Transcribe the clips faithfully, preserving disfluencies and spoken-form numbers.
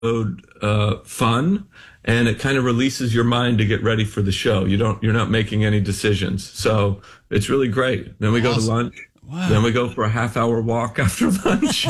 uh, fun, and it kind of releases your mind to get ready for the show. You don't, you're not making any decisions. So it's really great. Then we go awesome. to lunch. Wow. Then we go for a half hour walk after lunch.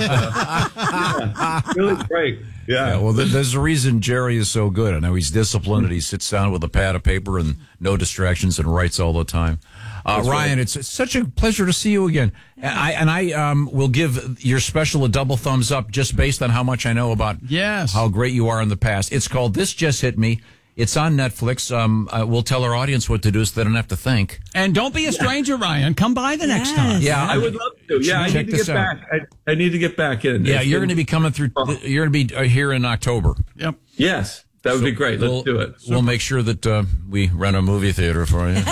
yeah, really great. Yeah. yeah. Well, there's a reason Jerry is so good. I know he's disciplined and he sits down with a pad of paper and no distractions and writes all the time. Uh, Ryan, right. it's, it's such a pleasure to see you again. And I, and I um, will give your special a double thumbs up just based on how much I know about yes. how great you are in the past. It's called This Just Hit Me. It's on Netflix. Um, uh, we'll tell our audience what to do so they don't have to think. And don't be a stranger, yeah. Ryan. Come by the next yes. time. Yeah, I would love to. Yeah, I need to get out. back. I, I need to get back in. Yeah, it's you're been, going to be coming through. You're going to be here in October. Yep. Yes. That would so be great. Let's we'll, do it. We'll make sure that uh, we rent a movie theater for you,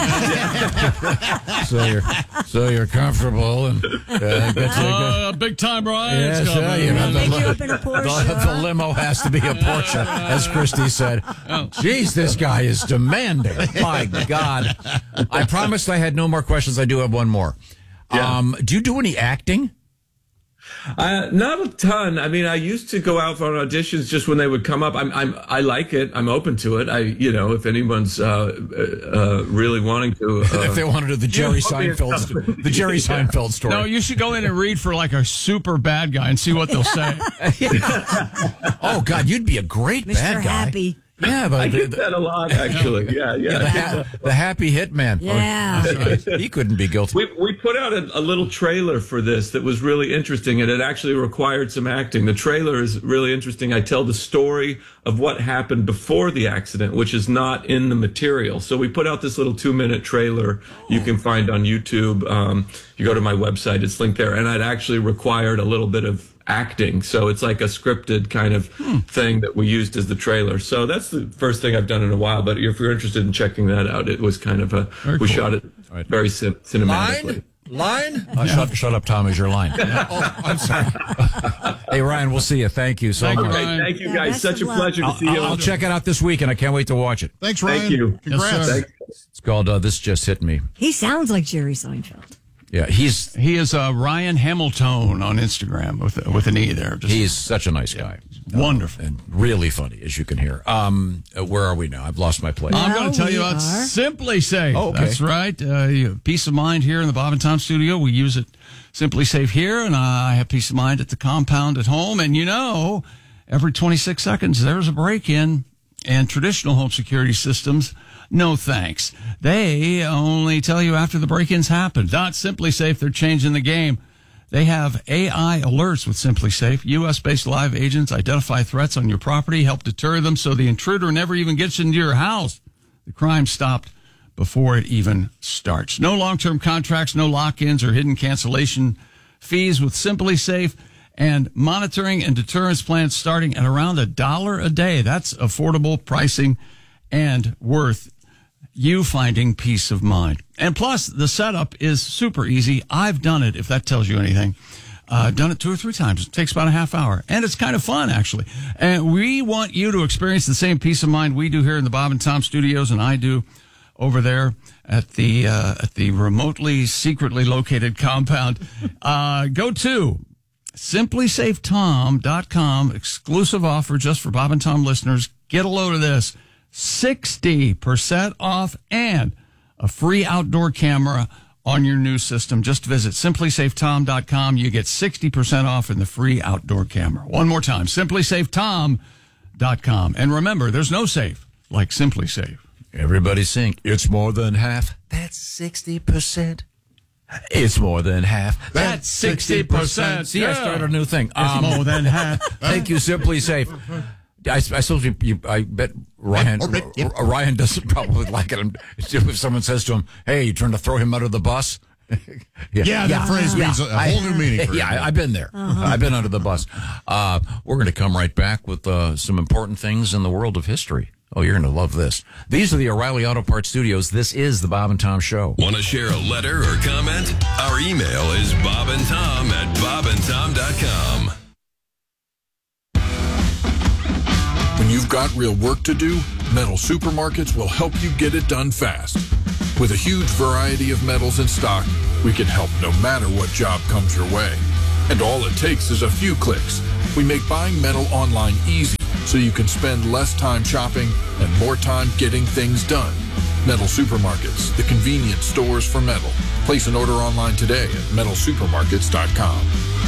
so you're so you're comfortable and uh, get to, uh, big time ride. Yes, uh, you know, the, Pick you up in a Porsche. The, the limo has to be a Porsche, as Christy said. Jeez, this guy is demanding. My God! I promised I had no more questions. I do have one more. Yeah. Um, do you do any acting? Uh, not a ton. I mean, I used to go out for auditions just when they would come up. I'm, I'm, I like it. I'm open to it. I, you know, if anyone's uh, uh, really wanting to, uh, if they wanted to, the Jerry Seinfeld, st- the Jerry Seinfeld story. No, you should go in and read for like a super bad guy and see what they'll say. Oh God, you'd be a great Mister bad guy. Happy. Yeah, but I the, get that a lot, actually. Yeah, yeah. yeah the, ha- the happy hitman. Yeah. Oh, he couldn't be guilty. We we put out a, a little trailer for this that was really interesting, and it actually required some acting. The trailer is really interesting. I tell the story of what happened before the accident, which is not in the material. So we put out this little two-minute trailer you can find on YouTube. Um, you go to my website, it's linked there, and it actually required a little bit of acting, so it's like a scripted kind of hmm. thing that we used as the trailer. So that's the first thing I've done in a while, but if you're interested in checking that out, it was kind of a very we cool. shot it right. very cin- cinematically. Line? Line? Uh, yeah. shut, shut up, Tom, is your line. Oh, I'm sorry. Hey, Ryan, we'll see you. Thank you so Thank much. You, okay, thank you, guys. Yeah, Such a luck. pleasure to I'll, see you. I'll check it out this week, and I can't wait to watch it. Thanks, Ryan. Thank you. Congrats. Yes, it's called uh, This Just Hit Me. He sounds like Jerry Seinfeld. Yeah, he's he is uh, Ryan Hamilton on Instagram with with an E there. Just, he's such a nice guy. Wonderful. Uh, and really funny, as you can hear. Um, uh, where are we now? I've lost my place. I'm going Well, to tell you we about are. Simply Safe. Oh, okay. That's right. Uh, peace of mind here in the Bob and Tom studio. We use it Simply Safe here, and I have peace of mind at the compound at home. And you know, every twenty-six seconds there's a break-in, and traditional home security systems, no thanks. They only tell you after the break-ins happen. Not Simply Safe. They're changing the game. They have A I alerts with Simply Safe. U S-based live agents identify threats on your property, help deter them so the intruder never even gets into your house. The crime stopped before it even starts. No long-term contracts, no lock-ins or hidden cancellation fees with Simply Safe, and monitoring and deterrence plans starting at around a dollar a day. That's affordable pricing and worth you finding peace of mind. And plus, the setup is super easy. I've done it, if that tells you anything. Uh, done it two or three times. It takes about a half hour. And it's kind of fun, actually. And we want you to experience the same peace of mind we do here in the Bob and Tom studios, and I do over there at the uh, at the remotely, secretly located compound. Uh, go to simply safe tom dot com. Exclusive offer just for Bob and Tom listeners. Get a load of this. sixty percent off and a free outdoor camera on your new system. Just visit simply safe tom dot com. You get sixty percent off and the free outdoor camera. One more time, simply safe tom dot com. And remember, there's no safe like Simply Safe. Everybody sing. It's more than half. That's sixty percent. It's more than half. That's sixty percent. See, I started a new thing. It's Um, more than half. Thank you, Simply Safe. I, I suppose you, you, I bet Ryan R- Ryan doesn't probably like it if someone says to him, "Hey, you trying to throw him out of the bus?" yeah, yeah, that phrase yeah. means a whole I, new meaning. For yeah, him. I, I've been there. Uh-huh. I've been under the bus. Uh, we're going to come right back with uh, some important things in the world of history. Oh, you're going to love this. These are the O'Reilly Auto Parts Studios. This is the Bob and Tom Show. Want to share a letter or comment? Our email is bob and tom at bob and tom dot com. When you've got real work to do, Metal Supermarkets will help you get it done fast. With a huge variety of metals in stock, we can help no matter what job comes your way. And all it takes is a few clicks. We make buying metal online easy so you can spend less time shopping and more time getting things done. Metal Supermarkets, the convenience stores for metal. Place an order online today at metal supermarkets dot com.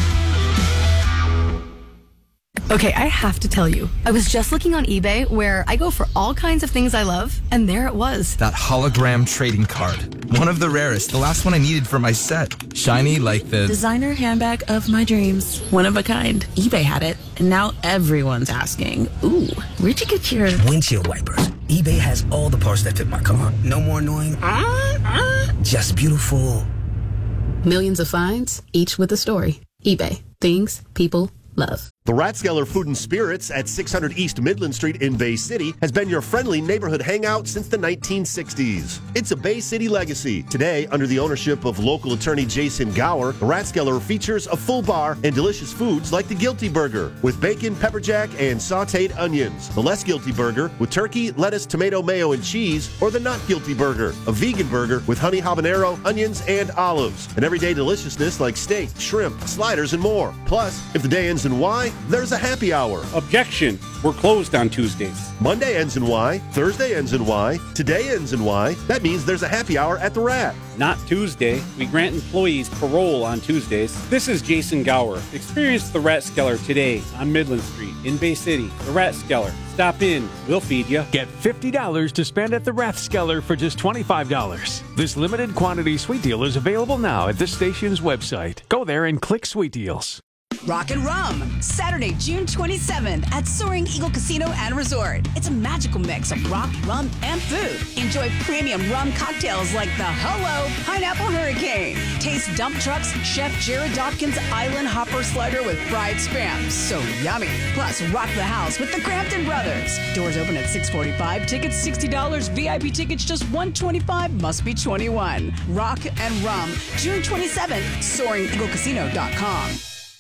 Okay, I have to tell you, I was just looking on eBay where I go for all kinds of things I love, and there it was. That hologram trading card. One of the rarest. The last one I needed for my set. Shiny like the... designer handbag of my dreams. One of a kind. eBay had it, and now everyone's asking, ooh, where'd you get your... windshield wipers. eBay has all the parts that fit my car. No more annoying... Uh, uh, just beautiful. Millions of finds, each with a story. eBay. Things people love. The Rathskeller Food and Spirits at six hundred East Midland Street in Bay City has been your friendly neighborhood hangout since the nineteen sixties. It's a Bay City legacy. Today, under the ownership of local attorney Jason Gower, the Rathskeller features a full bar and delicious foods like the Guilty Burger with bacon, pepper jack, and sauteed onions. The Less Guilty Burger with turkey, lettuce, tomato, mayo, and cheese, or the Not Guilty Burger, a vegan burger with honey habanero, onions, and olives. And everyday deliciousness like steak, shrimp, sliders, and more. Plus, if the day ends in Y, there's a happy hour. Objection. We're closed on Tuesdays. Monday ends in Y. Thursday ends in Y. Today ends in Y. That means there's a happy hour at the Rat. Not Tuesday. We grant employees parole on Tuesdays. This is Jason Gower. Experience the Rathskeller today on Midland Street in Bay City. The Rathskeller. Stop in. We'll feed you. Get fifty dollars to spend at the Rathskeller for just twenty-five dollars. This limited quantity sweet deal is available now at this station's website. Go there and click Sweet Deals. Rock and Rum, Saturday, June twenty-seventh at Soaring Eagle Casino and Resort. It's a magical mix of rock, rum, and food. Enjoy premium rum cocktails like the Hello Pineapple Hurricane. Taste Dump Truck's Chef Jared Dopkins Island Hopper Slider with fried spam. So yummy. Plus, rock the house with the Crampton Brothers. Doors open at six forty-five. Tickets sixty dollars. V I P tickets just one hundred twenty-five dollars. Must be twenty-one. Rock and Rum, June twenty-seventh. Soaring Eagle Casino dot com.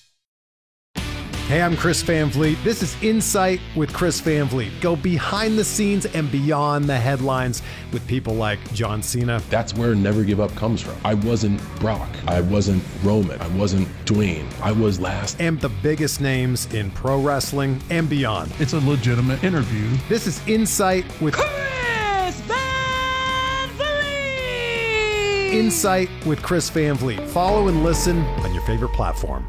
Hey, I'm Chris Van Vliet. This is Insight with Chris Van Vliet. Go behind the scenes and beyond the headlines with people like John Cena. That's where Never Give Up comes from. I wasn't Brock. I wasn't Roman. I wasn't Dwayne. I was last. And the biggest names in pro wrestling and beyond. It's a legitimate interview. This is Insight with Chris Van Vliet. Insight with Chris Van Vliet. Follow and listen on your favorite platform.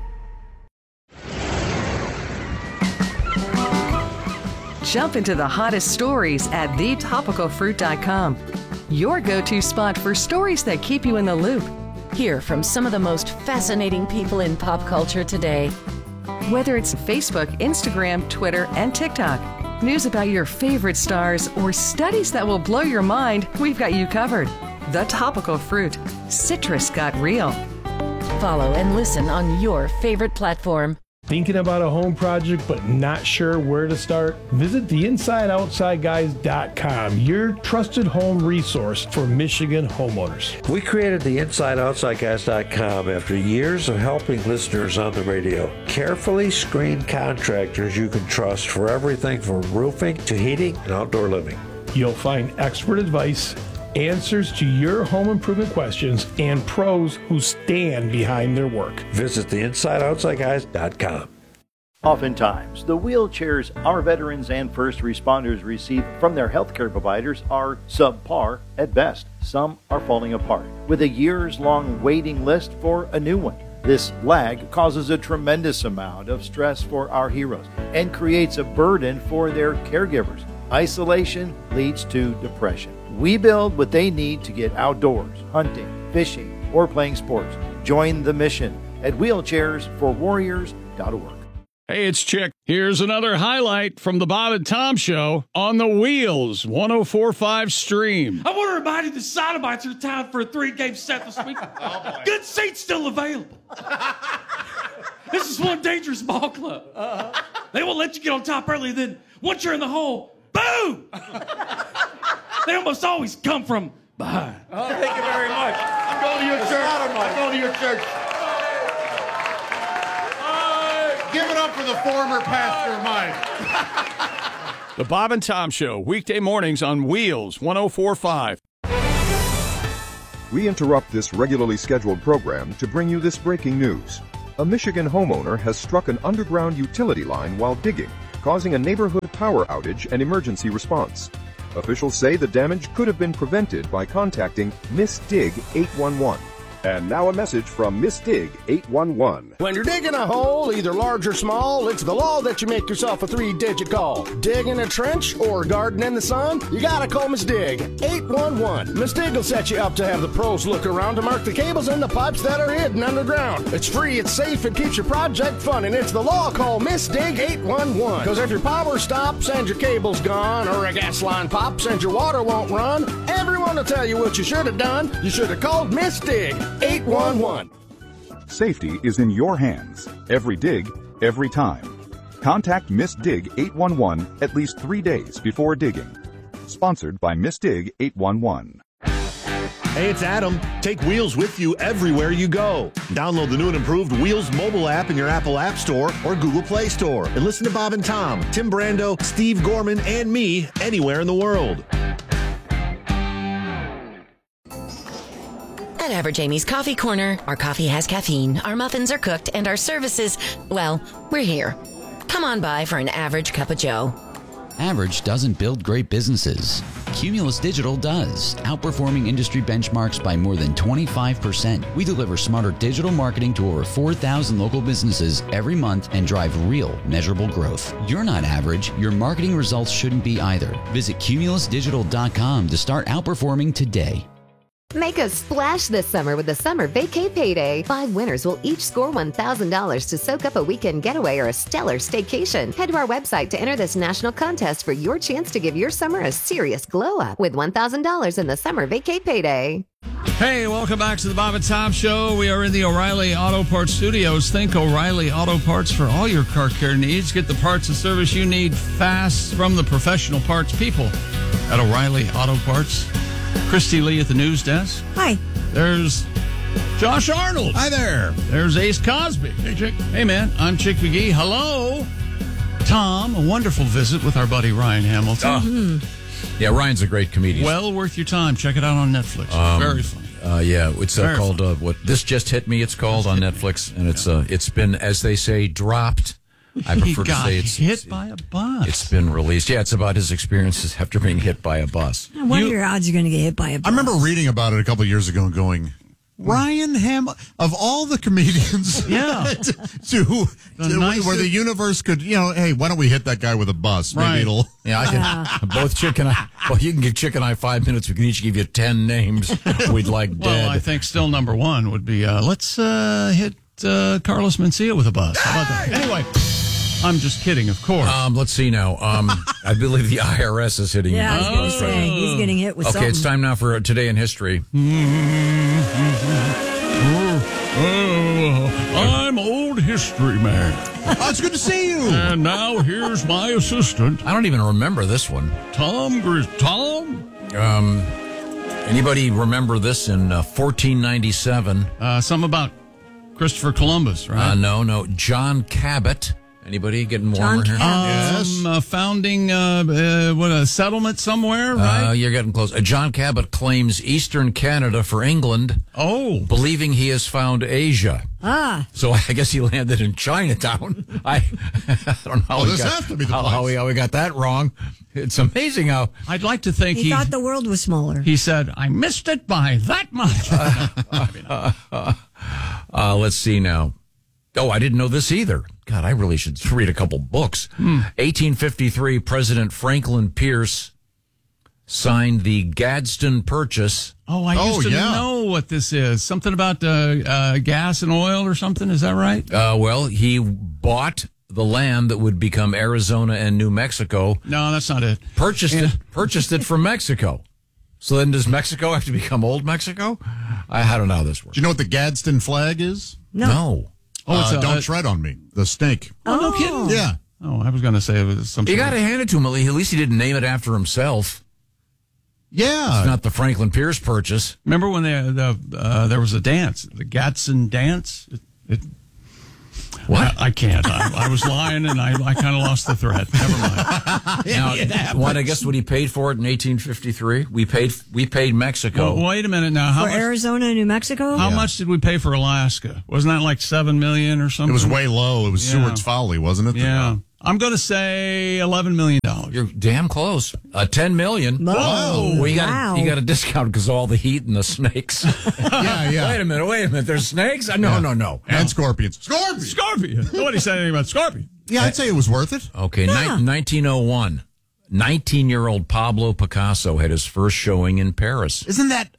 Jump into the hottest stories at the topical fruit dot com. Your go-to spot for stories that keep you in the loop. Hear from some of the most fascinating people in pop culture today. Whether it's Facebook, Instagram, Twitter, and TikTok, news about your favorite stars, or studies that will blow your mind, we've got you covered. The Topical Fruit. Citrus got real. Follow and listen on your favorite platform. Thinking about a home project but not sure where to start? Visit the inside outside guys dot com, your trusted home resource for Michigan homeowners. We created the inside outside guys dot com after years of helping listeners on the radio. Carefully screened contractors you can trust for everything from roofing to heating and outdoor living. You'll find expert advice, answers to your home improvement questions, and pros who stand behind their work. Visit the inside outside guys dot com. Oftentimes, the wheelchairs our veterans and first responders receive from their healthcare providers are subpar at best. Some are falling apart, with a years-long waiting list for a new one. This lag causes a tremendous amount of stress for our heroes and creates a burden for their caregivers. Isolation leads to depression. We build what they need to get outdoors, hunting, fishing, or playing sports. Join the mission at wheelchairs for warriors dot org. Hey, it's Chick. Here's another highlight from the Bob and Tom Show on the Wheels one oh four point five stream. I want to remind you the Sodomites are tied for a three-game set this week. Oh, good seats still available. This is one dangerous ball club. Uh-huh. They won't let you get on top early, then once you're in the hole, boom! They almost always come from behind. Oh, thank you very much. I'm going to your church. I'm going to your church. Give it up for the former pastor, Mike. The Bob and Tom Show, weekday mornings on Wheels one oh four point five. We interrupt this regularly scheduled program to bring you this breaking news. A Michigan homeowner has struck an underground utility line while digging, causing a neighborhood power outage and emergency response. Officials say the damage could have been prevented by contacting Miss Dig eight one one. And now a message from Miss Dig eight one one. When you're digging a hole, either large or small, it's the law that you make yourself a three-digit call. Digging a trench or garden in the sun, you gotta call Miss Dig eight one one. Miss Dig will set you up to have the pros look around to mark the cables and the pipes that are hidden underground. It's free, it's safe, it keeps your project fun, and it's the law. Call Miss Dig eight one one. Because if your power stops and your cable's gone, or a gas line pops and your water won't run, everyone will tell you what you should have done. You should have called Miss Dig eight one one. Safety is in your hands. Every dig, every time. Contact Miss Dig eight one one at least three days before digging. Sponsored by Miss Dig eight one one. Hey, it's Adam. Take Wheels with you everywhere you go. Download the new and improved Wheels mobile app in your Apple App Store or Google Play Store. And listen to Bob and Tom, Tim Brando, Steve Gorman, and me anywhere in the world. At Average Amy's Coffee Corner, our coffee has caffeine, our muffins are cooked, and our services, well, we're here. Come on by for an average cup of joe. Average doesn't build great businesses. Cumulus Digital does, outperforming industry benchmarks by more than twenty-five percent. We deliver smarter digital marketing to over four thousand local businesses every month and drive real, measurable growth. You're not average. Your marketing results shouldn't be either. Visit cumulus digital dot com to start outperforming today. Make a splash this summer with the Summer Vacay Payday. Five winners will each score one thousand dollars to soak up a weekend getaway or a stellar staycation. Head to our website to enter this national contest for your chance to give your summer a serious glow up with one thousand dollars in the Summer Vacay Payday. Hey, welcome back to the Bob and Tom Show. We are in the O'Reilly Auto Parts Studios. Think O'Reilly Auto Parts for all your car care needs. Get the parts and service you need fast from the professional parts people at O'Reilly Auto Parts. Christy Lee at the news desk. Hi. There's Josh Arnold. Hi there. There's Ace Cosby. Hey, Chick. Hey, man. I'm Chick McGee. Hello. Tom, a wonderful visit with our buddy Ryan Hamilton. Oh. Mm-hmm. Yeah, Ryan's a great comedian. Well worth your time. Check it out on Netflix. Um, Very funny. Uh, yeah, it's uh, Very called uh, what? This Just Hit Me. It's called on Netflix, and it's uh, it's been, as they say, dropped. I prefer he to got say it's hit it's, by a bus. It's been released. Yeah, it's about his experiences after being hit by a bus. I wonder your odds you're going to get hit by a bus. I remember reading about it a couple of years ago and going, Ryan Ham, of all the comedians, yeah, to, to, to nicest- where the universe could, you know, hey, why don't we hit that guy with a bus? Maybe Right. it'll. Yeah, I can. Yeah. Both Chick and I. Well, you can give Chick and I five minutes. We can each give you ten names we'd like dead. Well, I think still number one would be uh, let's uh, hit uh, Carlos Mencia with a bus. How about that? Anyway, I'm just kidding, of course. Um, let's see now. Um, I believe the I R S is hitting. Yeah, I was going Oh. to say, he's getting hit with Okay, something. it's time now for uh, Today in History. Oh, I'm old history man. Oh, it's good to see you. And now here's my assistant, I don't even remember this one. Tom Gris. Tom? Um, anybody remember this in uh, fourteen ninety-seven? Uh, something about Christopher Columbus, right? Uh, no, no. John Cabot. Anybody getting John warmer here? Cabot. Um, uh, founding uh, uh, what a settlement somewhere, right? Uh, you're getting close. Uh, John Cabot claims Eastern Canada for England, oh, believing he has found Asia. Ah. So I guess he landed in Chinatown. I, I don't know how, Oh, he, this got, has to be the how, place. how, he, how he got that wrong. It's amazing how. I'd like to think He, he thought the world was smaller. he said, "I missed it by that much." Uh, let's see now. Oh, I didn't know this either. God, I really should read a couple books. Hmm. eighteen fifty-three, President Franklin Pierce signed the Gadsden Purchase. Oh, I used Oh, to yeah. know what this is. Something about uh, uh, gas and oil or something. Is that right? Uh, well, he bought the land that would become Arizona and New Mexico. No, that's not it. Purchased Yeah. it. Purchased it from Mexico. So then, does Mexico have to become Old Mexico? I, I don't know how this works. Do you know what the Gadsden flag is? No. No. Oh, it's Uh, a- don't uh, tread on me. The snake. Oh, no kidding. Yeah. Oh, I was going to say it was something. You got to hand it to him. At least he didn't name it after himself. Yeah. It's not the Franklin Pierce Purchase. Remember when there the, uh, there was a dance, the Gadsden dance? It, it, What? I, I can't. I, I was lying, and I, I kind of lost the thread. Never mind. Now, yeah, what I guess what he paid for it in eighteen fifty-three? We paid we paid Mexico. Well, wait a minute now. How for much, Arizona and New Mexico? How yeah. much did we pay for Alaska? Wasn't that like seven million or something? It was way low. It was yeah. Seward's Folly, wasn't it? Yeah. I'm going to say eleven million dollars. You're damn close. Uh, ten million dollars. Whoa. Well, you got wow. you got a discount because of all the heat and the snakes. yeah, yeah. Wait a minute, wait a minute. There's snakes? No, yeah. no, no. And no. scorpions. Scorpion! Scorpion. Nobody said anything about scorpion. Yeah, I'd say it was worth it. Okay, yeah. ni- nineteen oh one. nineteen-year-old Pablo Picasso had his first showing in Paris. Isn't that...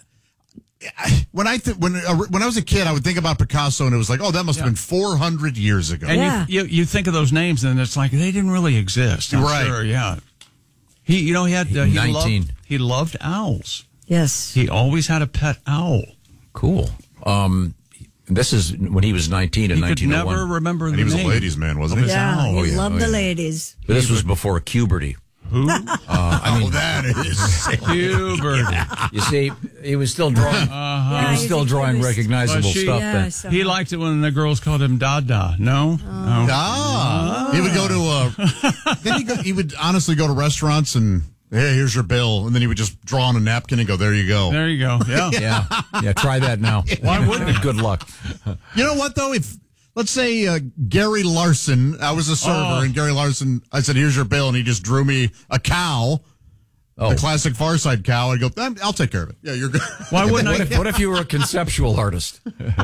When I th- when uh, when I was a kid, I would think about Picasso, and it was like, oh, that must yeah. have been four hundred years ago. And yeah. you, you you think of those names, and it's like they didn't really exist. I'm right? Sure, yeah. He, you know, he had uh, he nineteen. Loved, he loved owls. Yes. He always had a pet owl. Cool. Um, this is when he was nineteen in nineteen oh one. He could never remember the and he was name. a ladies' man, wasn't he? Yeah, owl. he Oh, yeah. loved Oh, the yeah. ladies. But this was before puberty. Who? Uh, I mean, oh, that is puberty. You see, he was still drawing. Uh-huh. Yeah, he was still drawing was, recognizable she, stuff. Yeah, then. so. He liked it when the girls called him Dada. No, Oh. no. Ah, he would go to. Uh, then he, go, he would honestly go to restaurants and. Hey, here's your bill, and then he would just draw on a napkin and go, "There you go." There you go. Yeah, yeah, yeah. Try that now. Why wouldn't you? Good luck. You know what though? If let's say uh, Gary Larson, I was a server, Oh. and Gary Larson, I said, "Here's your bill," and he just drew me a cow, oh. the classic Far Side cow. I'd go, "I'll take care of it." Yeah, you're good. Why wouldn't what I? If, what if you were a conceptual artist?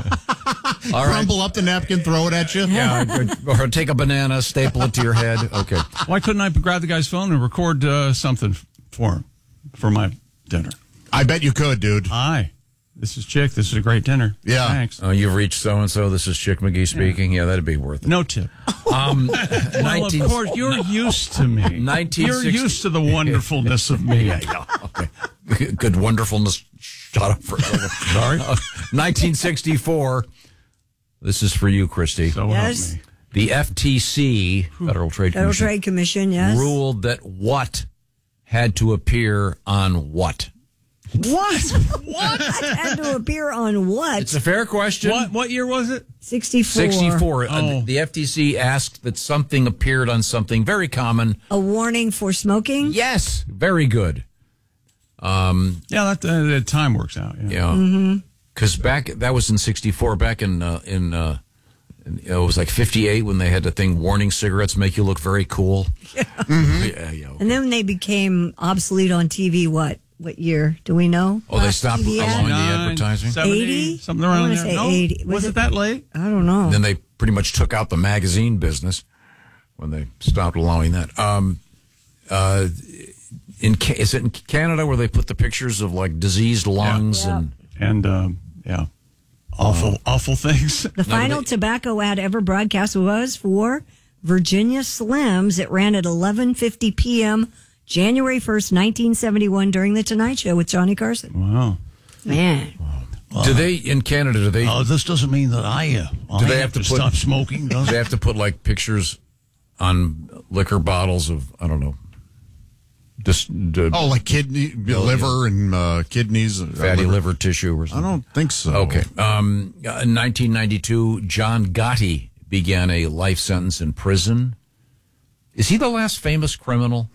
All right. Crumble up the napkin, throw it at you. Yeah, or, or take a banana, staple it to your head. Okay. Why couldn't I grab the guy's phone and record uh, something for him for my dinner? I bet you could, dude. Hi, this is Chick. This is a great dinner. Yeah. Thanks. Oh, you've reached so and so. This is Chick McGee speaking. Yeah, yeah that'd be worth it. No tip. Um, well, nineteen of course, you're used to me. nineteen You're sixty used to the wonderfulness of me. Yeah, yeah. Okay. Good wonderfulness. Shut up for a second. Sorry. Uh, nineteen sixty-four. This is for you, Christy. So Yes. help me. The F T C, Federal Trade Federal Commission, Trade Commission, yes. ruled that what had to appear on what? What? What? Had to appear on what? It's a fair question. What? What year was it? sixty-four. sixty-four. Oh. Uh, the F T C asked that something appeared on something very common. A warning for smoking? Yes. Very good. Um, Yeah, that uh, the time works out. Yeah. yeah. Mm-hmm. Because back, that was in sixty-four, back in, uh, in, uh, in, it was like fifty-eight when they had the thing, warning cigarettes make you look very cool. Yeah. Mm-hmm. yeah, yeah. And then they became obsolete on T V, what? What year? Do we know? Oh, they Last stopped T V ad? allowing the advertising? seventy, eighty? something I around wanna there. say No? eighty. Was, Was it it- that late? I don't know. Then they pretty much took out the magazine business when they stopped allowing that. Um, uh, in Ca- is it in Canada where they put the pictures of like diseased lungs Yeah. and And um, yeah, awful, awful things. The final tobacco ad ever broadcast was for Virginia Slims. It ran at eleven fifty p.m. January first, nineteen seventy-one, during The Tonight Show with Johnny Carson. Wow. Man. do they in Canada? Do they? Oh, this doesn't mean that I. Uh, do I they have, have, to, to put, stop smoking? Do Does they have to put like pictures on liquor bottles of I don't know. Just uh, Oh, like kidney, liver, and uh, kidneys, fatty uh, liver tissue or I something. don't think so. Okay. Um, in nineteen ninety-two, John Gotti began a life sentence in prison. Is he the last famous criminal?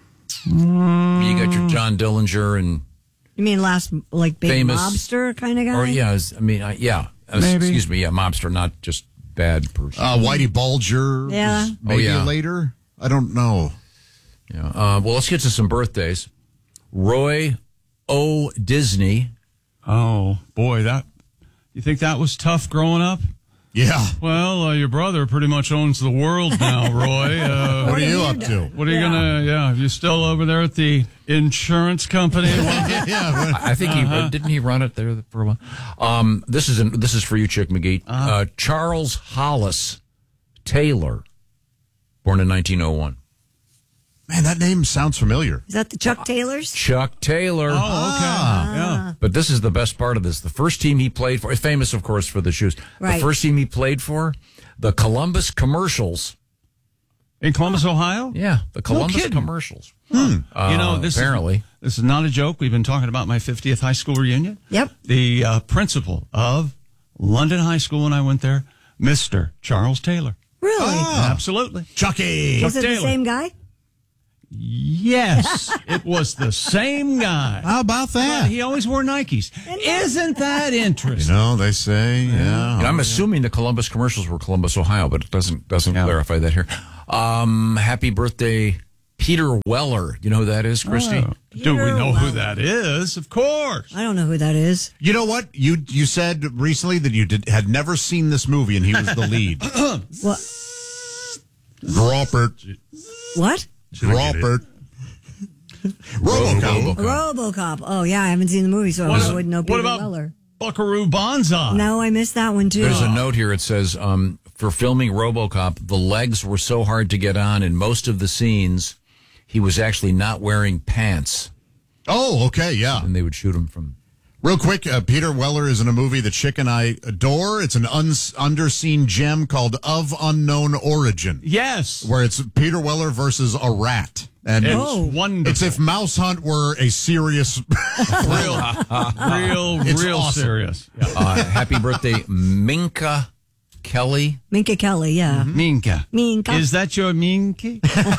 Mm. You got your John Dillinger and You mean last, like, big Famous- mobster kind of guy? or yeah, is- I mean uh, yeah. Uh, Maybe. Excuse me, yeah, mobster, not just bad person. Uh, Whitey Bulger. Yeah. was Maybe Oh, yeah. later. I don't know. Yeah. Uh, well, let's get to some birthdays. Roy O. Disney. Oh boy, that you think that was tough growing up? Yeah. Well, uh, your brother pretty much owns the world now, Roy. Uh, What are you up to? What are you Yeah. gonna? Yeah, you still over there at the insurance company? yeah. I think he Uh-huh. didn't he run it there for a while. Um, this is an, this is for you, Chick McGee. Uh-huh. Uh, Charles Hollis Taylor, born in nineteen oh one. Man, that name sounds familiar. Is that the Chuck Taylors? Chuck Taylor. Oh, okay. Yeah. But this is the best part of this. The first team he played for, famous, of course, for the shoes. Right. The first team he played for, the Columbus Commercials. In Columbus, Ohio? Yeah, the Columbus kidding. Commercials. Hmm. Uh, you know, this apparently. is, this is not a joke. We've been talking about my fiftieth high school reunion. Yep. The uh, principal of London High School when I went there, Mister Charles Taylor. Really? Oh, absolutely. Chucky. Was Chuck it the Taylor. same guy? Yes, it was the same guy. How about that? Well, he always wore Nikes. Isn't that interesting? You know, they say, yeah. And I'm assuming the Columbus commercials were Columbus, Ohio, but it doesn't doesn't Yeah. clarify that here. Um, happy birthday, Peter Weller. You know who that is, Christy? Oh, do we Peter know who Weller. that is? Of course. I don't know who that is. You know what? You you said recently that you did, had never seen this movie, and he was the lead. What? Robert. What? Robert. RoboCop. RoboCop. Oh, yeah, I haven't seen the movie, so What I about- wouldn't know what Peter about- Weller. Buckaroo Banzai. No, I missed that one, too. There's a note here. It says, um, for filming RoboCop, the legs were so hard to get on in most of the scenes, he was actually not wearing pants. Oh, okay, yeah. And they would shoot him from... Real quick, uh, Peter Weller is in a movie that Chick and I adore. It's an uns- underseen gem called Of Unknown Origin. Yes. Where it's Peter Weller versus a rat. And It's Oh. wonderful. it's if Mouse Hunt were a serious... real, real, It's real awesome. serious. Yeah. Uh, happy birthday, Minka Kelly. Minka Kelly, yeah. Minka. Minka. Is that your Minky?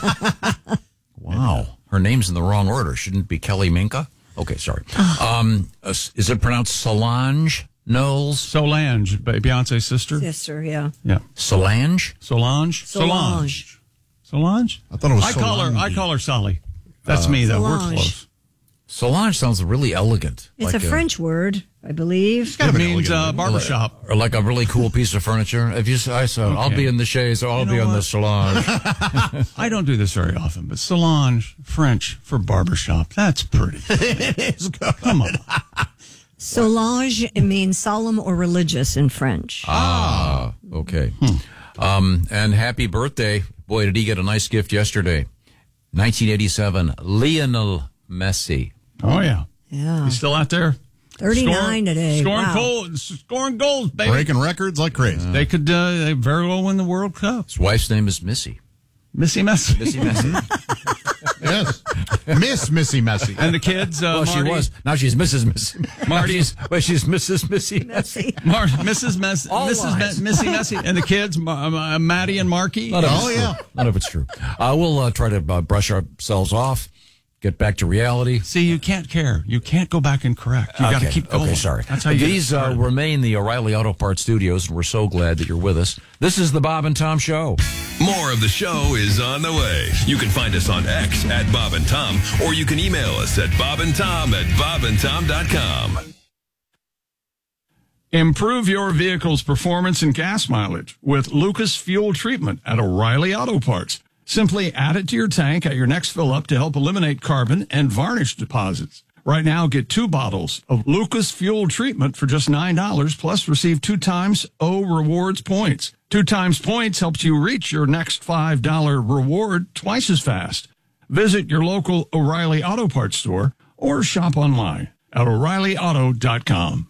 Wow. Her name's in the wrong order. Shouldn't it be Kelly Minka? Okay, sorry. Um, uh, is it pronounced Solange Knowles? Solange, Be- Beyonce's sister. Sister, yeah. Yeah. Solange? Solange. Solange. Solange. I thought it was I call her. I Solange. call her Sally. That's me, though. We're Solange. close. Solange sounds really elegant. It's like a French word, I believe. It means uh, barbershop. Or like a really cool piece of furniture. If you, I said, I'll Okay. be in the chaise or I'll You know be on the what? Solange. I don't do this very often, but Solange, French for barbershop. That's pretty. Come on. Solange it means solemn or religious in French. Ah, okay. Um, and happy birthday. Boy, did he get a nice gift yesterday. nineteen eighty-seven, Lionel Messi. Oh, yeah. Yeah. He's still out there. thirty-nine Scoring- today. Scoring, Wow. goals, scoring goals, baby. Breaking records like crazy. They could uh, they very well win the World Cup. His wife's name is Missy. Missy Messi. Missy Messi. Yes. Miss Missy Messy. And the kids, uh, well, she Marty- was. Now she's Missus Missy. Marty's- Well, she's Missus Missy Messi. Mar- Missus Mess, All Missus lies. Me- Missy Messi, and the kids, Ma- uh, Maddie and Marky. None of Oh, it's yeah. true. None of it's true. Uh, we'll uh, try to uh, brush ourselves off, get back to reality. See, you can't care. You can't go back and correct. You got to Okay. keep going. Okay, sorry. That's how you get These uh, started. remain the O'Reilly Auto Parts studios, and we're so glad that you're with us. This is the Bob and Tom Show. More of the show is on the way. You can find us on X at Bob and Tom, or you can email us at bobandtom at bobandtom dot com. Improve your vehicle's performance and gas mileage with Lucas Fuel Treatment at O'Reilly Auto Parts. Simply add it to your tank at your next fill-up to help eliminate carbon and varnish deposits. Right now, get two bottles of Lucas Fuel Treatment for just nine dollars, plus receive two times O Rewards points. Two times points helps you reach your next five dollar reward twice as fast. Visit your local O'Reilly Auto Parts store or shop online at O'Reilly Auto dot com.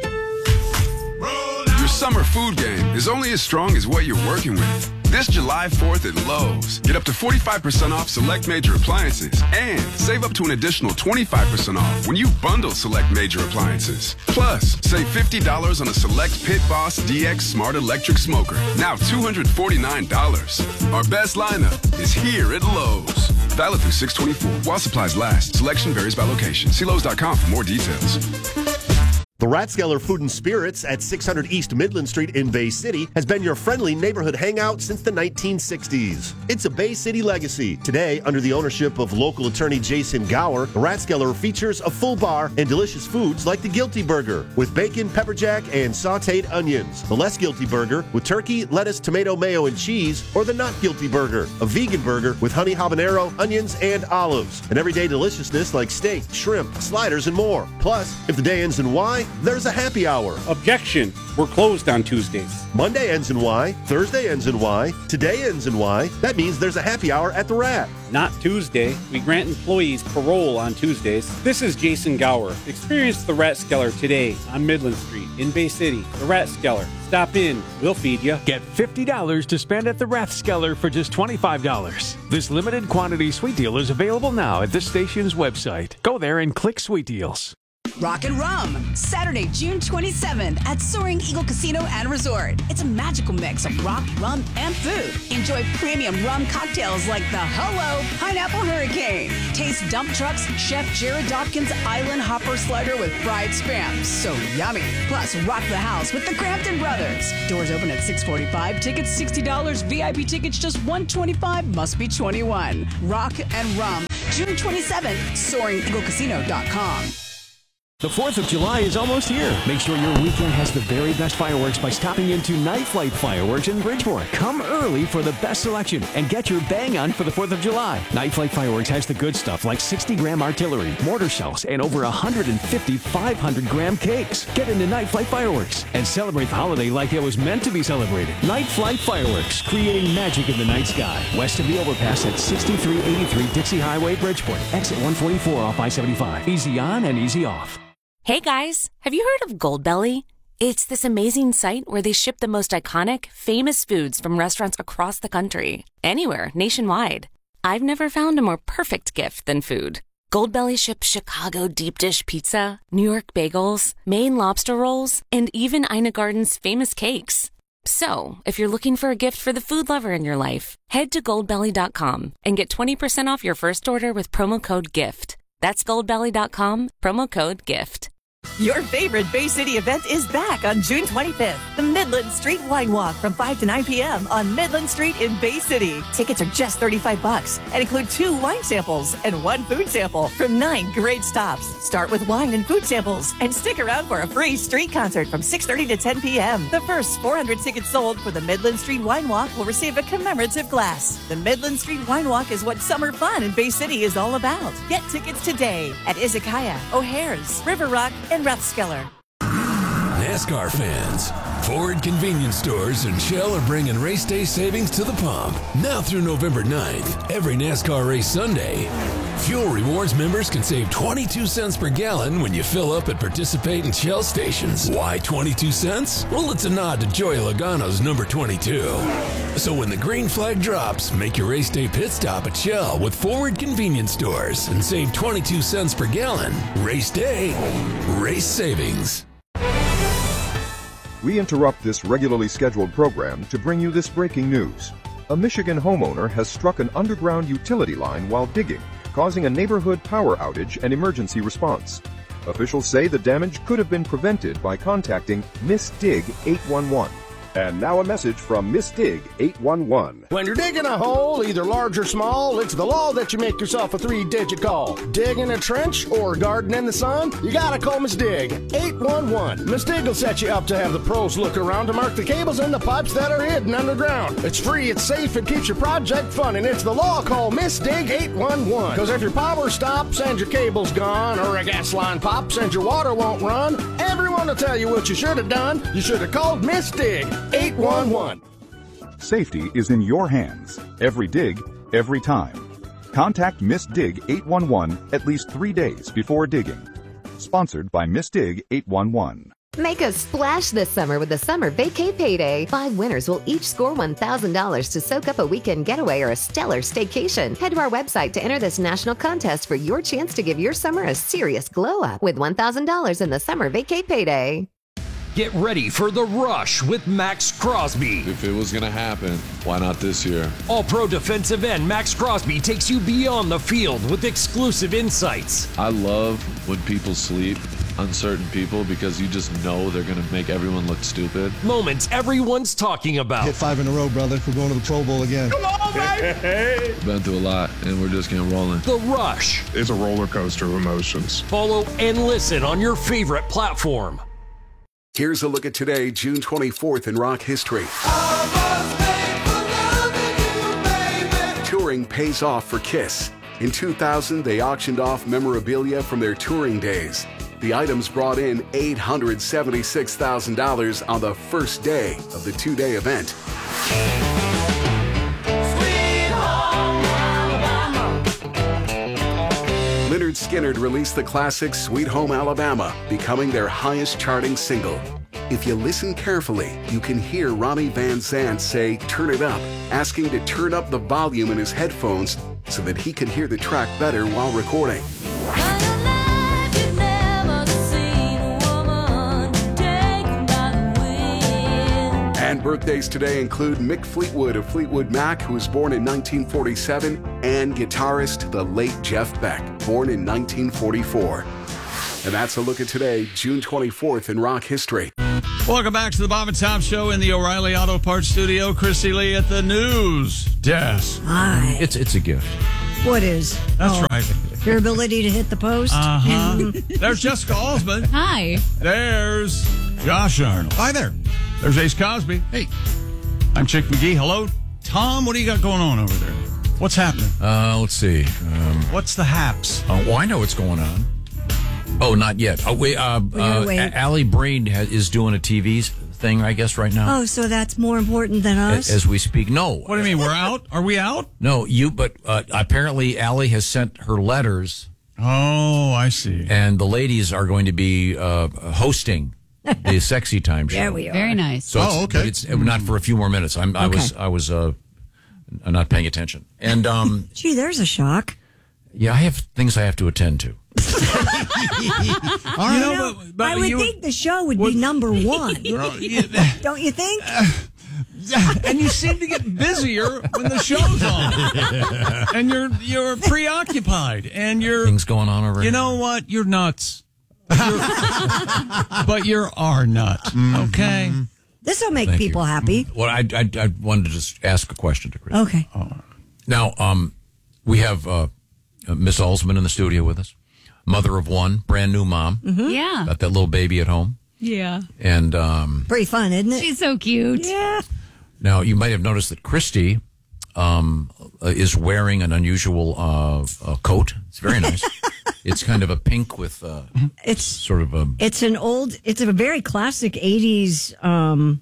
Your summer food game is only as strong as what you're working with. This July fourth at Lowe's, get up to forty-five percent off select major appliances and save up to an additional twenty-five percent off when you bundle select major appliances. Plus, save fifty dollars on a select Pit Boss D X Smart Electric Smoker, now two hundred forty-nine dollars. Our best lineup is here at Lowe's. Valid through six twenty-four while supplies last. Selection varies by location. See Lowe's dot com for more details. The Rathskeller Food and Spirits at six hundred East Midland Street in Bay City has been your friendly neighborhood hangout since the nineteen sixties. It's a Bay City legacy. Today, under the ownership of local attorney Jason Gower, the Rathskeller features a full bar and delicious foods like the Guilty Burger with bacon, pepper jack, and sauteed onions. The Less Guilty Burger with turkey, lettuce, tomato, mayo, and cheese, or the Not Guilty Burger, a vegan burger with honey habanero, onions, and olives. And everyday deliciousness like steak, shrimp, sliders, and more. Plus, if the day ends in Y, there's a happy hour. Objection. We're closed on Tuesdays. Monday ends in Y. Thursday ends in Y. Today ends in Y. That means there's a happy hour at the Rat. Not Tuesday. We grant employees parole on Tuesdays. This is Jason Gower. Experience the Rathskeller today on Midland Street in Bay City. The Rathskeller. Stop in. We'll feed you. Get fifty dollars to spend at the Rathskeller for just twenty-five dollars. This limited quantity sweet deal is available now at this station's website. Go there and click Sweet Deals. Rock and Rum, Saturday, June twenty-seventh at Soaring Eagle Casino and Resort. It's a magical mix of rock, rum, and food. Enjoy premium rum cocktails like the Hello Pineapple Hurricane. Taste Dump Truck's Chef Jared Dopkins Island Hopper Slider with fried spam. So yummy. Plus, rock the house with the Crampton Brothers. Doors open at six forty-five. Tickets sixty dollars. V I P tickets just one hundred twenty-five dollars. Must be twenty-one. Rock and Rum, June twenty-seventh, soaring eagle casino dot com. The fourth of July is almost here. Make sure your weekend has the very best fireworks by stopping into Night Flight Fireworks in Bridgeport. Come early for the best selection and get your bang on for the fourth of July. Night Flight Fireworks has the good stuff like sixty gram artillery, mortar shells, and over one hundred fifty five hundred gram cakes. Get into Night Flight Fireworks and celebrate the holiday like it was meant to be celebrated. Night Flight Fireworks, creating magic in the night sky. West of the overpass at sixty-three eighty-three Dixie Highway, Bridgeport. Exit one forty-four off I seventy-five. Easy on and easy off. Hey guys, have you heard of Goldbelly? It's this amazing site where they ship the most iconic, famous foods from restaurants across the country, anywhere, nationwide. I've never found a more perfect gift than food. Goldbelly ships Chicago deep dish pizza, New York bagels, Maine lobster rolls, and even Ina Garden's famous cakes. So, if you're looking for a gift for the food lover in your life, head to goldbelly dot com and get twenty percent off your first order with promo code GIFT. That's goldbelly dot com, promo code GIFT. Your favorite Bay City event is back on June twenty-fifth. The Midland Street Wine Walk from five to nine p.m. on Midland Street in Bay City. Tickets are just thirty-five bucks and include two wine samples and one food sample from nine great stops. Start with wine and food samples and stick around for a free street concert from six thirty to ten p.m. The first four hundred tickets sold for the Midland Street Wine Walk will receive a commemorative glass. The Midland Street Wine Walk is what summer fun in Bay City is all about. Get tickets today at Izakaya, O'Hare's, River Rock, and Rathskeller. NASCAR fans, Ford Convenience Stores and Shell are bringing race day savings to the pump. Now through November ninth, every NASCAR race Sunday, Fuel Rewards members can save twenty-two cents per gallon when you fill up at participating Shell stations. Why twenty-two cents? Well, it's a nod to Joey Logano's number twenty-two. So when the green flag drops, make your race day pit stop at Shell with Ford Convenience Stores and save twenty-two cents per gallon. Race day, race savings. We interrupt this regularly scheduled program to bring you this breaking news. A Michigan homeowner has struck an underground utility line while digging, causing a neighborhood power outage and emergency response. Officials say the damage could have been prevented by contacting Miss Dig eight one one. And now a message from Miss Dig eight one one. When you're digging a hole, either large or small, it's the law that you make yourself a three-digit call. Digging a trench or garden in the sun, you gotta call Miss Dig eight one one. Miss Dig will set you up to have the pros look around to mark the cables and the pipes that are hidden underground. It's free, it's safe, it keeps your project fun, and it's the law. Call Miss Dig eight one one. Because if your power stops and your cable's gone, or a gas line pops and your water won't run, everyone will tell you what you should have done. You should have called Miss Dig eight one one. Safety is in your hands. Every dig, every time. Contact Miss Dig eight one one at least three days before digging. Sponsored by Miss Dig eight one one. Make a splash this summer with the Summer Vacay Payday. Five winners will each score one thousand dollars to soak up a weekend getaway or a stellar staycation. Head to our website to enter this national contest for your chance to give your summer a serious glow up with one thousand dollars in the Summer Vacay Payday. Get ready for The Rush with Max Crosby. If it was going to happen, why not this year? All-pro defensive end Max Crosby takes you beyond the field with exclusive insights. I love when people sleep on certain people because you just know they're going to make everyone look stupid. Moments everyone's talking about. Hit five in a row, brother. We're going to the Pro Bowl again. Come on, baby! Been through a lot, and we're just getting rolling. The Rush. It's a roller coaster of emotions. Follow and listen on your favorite platform. Here's a look at today, June twenty-fourth in rock history. Touring pays off for Kiss. In two thousand, they auctioned off memorabilia from their touring days. The items brought in eight hundred seventy-six thousand dollars on the first day of the two-day event. Lynyrd Skynyrd released the classic Sweet Home Alabama, becoming their highest charting single. If you listen carefully, you can hear Ronnie Van Zant say, "Turn it up," asking to turn up the volume in his headphones so that he could hear the track better while recording. And birthdays today include Mick Fleetwood of Fleetwood Mac, who was born in nineteen forty-seven, and guitarist the late Jeff Beck, born in nineteen forty-four. And that's a look at today, June twenty-fourth in rock history. Welcome back to the Bob and Tom Show in the O'Reilly Auto Parts Studio. Christy Lee at the news desk. Hi. It's it's a gift. What is? That's Oh, right. Your ability to hit the post? Uh-huh. There's Jessica Alsman. Hi. There's Josh Arnold. Hi there. There's Ace Cosby. Hey. I'm Chick McGee. Hello. Tom, what do you got going on over there? What's happening? Uh, let's see. Um, What's the haps? oh, well, I know what's going on. Oh, not yet. Oh, wait. Uh, We gotta uh, wait. Allie Braid ha- is doing a T V thing, I guess, right now. Oh, so that's more important than a- us? As we speak. No. What do you mean? We're out? Are we out? No, you, but uh, apparently Allie has sent her letters. Oh, I see. And the ladies are going to be uh, hosting the Sexy Time show. There we are. Very nice. So it's, Oh, okay. But it's not for a few more minutes. I'm, I Okay. was, I was uh, not paying attention. And, um, Gee, there's a shock. yeah, I have things I have to attend to. You know, but, but I would you, think the show would be number one. Don't you think? and you seem to get busier when the show's on, and you're you're preoccupied, and you're Things going on over You here. know what? You're nuts. You're, but you're our nut. Okay. This will make Thank people you. happy. Well, I, I, I wanted to just ask a question to Chris. Okay. Now, um, we have uh, uh, Miss Alsman in the studio with us, mother of one, brand new mom. Mm-hmm. Yeah. Got that little baby at home. Yeah. And um, Pretty fun, isn't it? She's so cute. Yeah. now you might have noticed that Christy um, uh, is wearing an unusual uh, uh, coat. It's very nice. It's kind of a pink with uh, It's sort of a. it's an old, it's a very classic eighties um,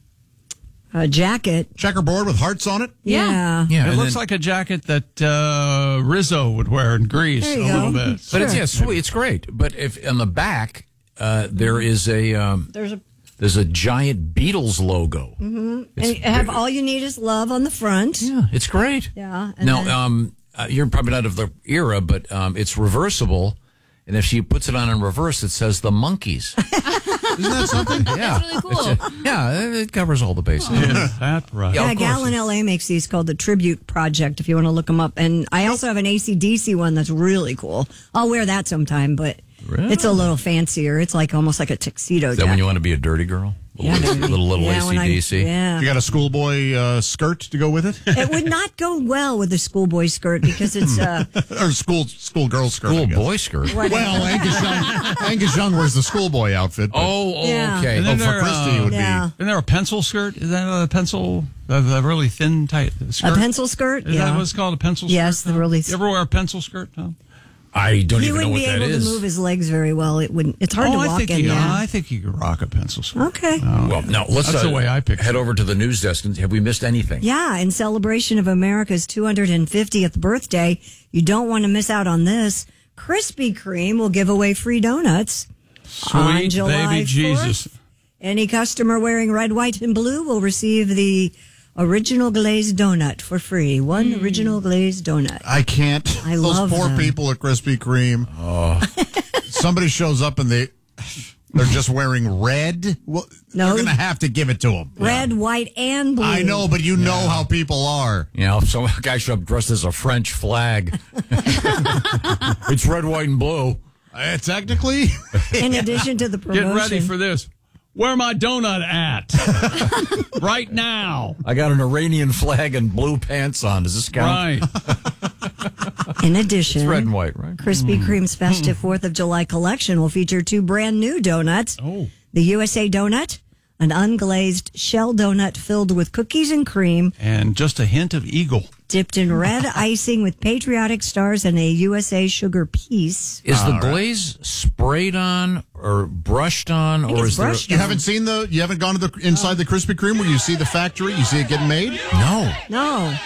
uh, jacket. Checkerboard with hearts on it? Yeah. Yeah, It and looks then- like a jacket that uh, Rizzo would wear in Greece There a you little go. bit. But it's Sure. yeah, sweet. It's great. But if on the back uh, there is a um, There's a, there's a giant Beatles logo. and It's you have very- all you need is love on the front. Yeah, it's great. Yeah. And Now, then- um, uh, you're probably not of the era, but um, it's reversible, and if she puts it on in reverse, it says the Monkees. Isn't that something? Yeah, That's really cool. It's a- yeah, it covers all the bases. Is that right? Yeah, Yeah, of course Gal in it's- L A makes these called the Tribute Project if you want to look them up. And I also have an A C D C one that's really cool. I'll wear that sometime, but Really? it's a little fancier. It's like almost like a tuxedo Is that jacket. when you want to be a dirty girl? Yeah, little, baby. little, little Yeah, when I- A C D C. yeah. You got a schoolboy uh, skirt to go with it? It would not go well with a schoolboy skirt because it's uh or school schoolgirl skirt? I School guess. boy skirt. Well, Angus Young, Angus Young wears the schoolboy outfit. but- Oh, oh, Yeah. okay. And Oh, then for there, Christy, it uh, would Yeah. Isn't there a pencil skirt? Is that a pencil? A, a really thin, tight skirt? a pencil skirt. Is yeah. that what's called a pencil skirt? Yes, the really. You ever wear a pencil skirt, Tom? I don't He even know wouldn't what be that able is. to move his legs very well. It wouldn't. It's hard oh, to I walk think in you, there. I think you could rock a pencil skirt. Okay. Well, now let's That's uh, the way I picture head over to the news desk. And have we missed anything? Yeah, in celebration of America's two hundred fiftieth birthday, you don't want to miss out on this. Krispy Kreme will give away free donuts on Sweet July baby fourth. Jesus. Any customer wearing red, white, and blue will receive the original glazed donut for free. One original glazed donut. I can't. I Those love poor them. people at Krispy Kreme. Oh. Somebody shows up and they they're just wearing red. Well, No. you're going to have to give it to them. Red, white, and blue. I know, but you know how people are. You know, some guy showed up dressed as a French flag. It's red, white, and blue. Uh, technically, In addition to the Get promotion. ready for this. Where my donut at? Right now. I got an Iranian flag and blue pants on. Does this count? Right. In addition, It's red and white, right? Krispy Kreme's festive fourth of July collection will feature two brand new donuts. Oh. The U S A donut, an unglazed shell donut filled with cookies and cream, And just a hint of eagle. dipped in red icing with patriotic stars and a U S A sugar piece. Is the glaze sprayed on or brushed on, think or it's is there? brushed you haven't seen the you haven't gone to the inside the Krispy Kreme where you see the factory, you see it getting made. No. No.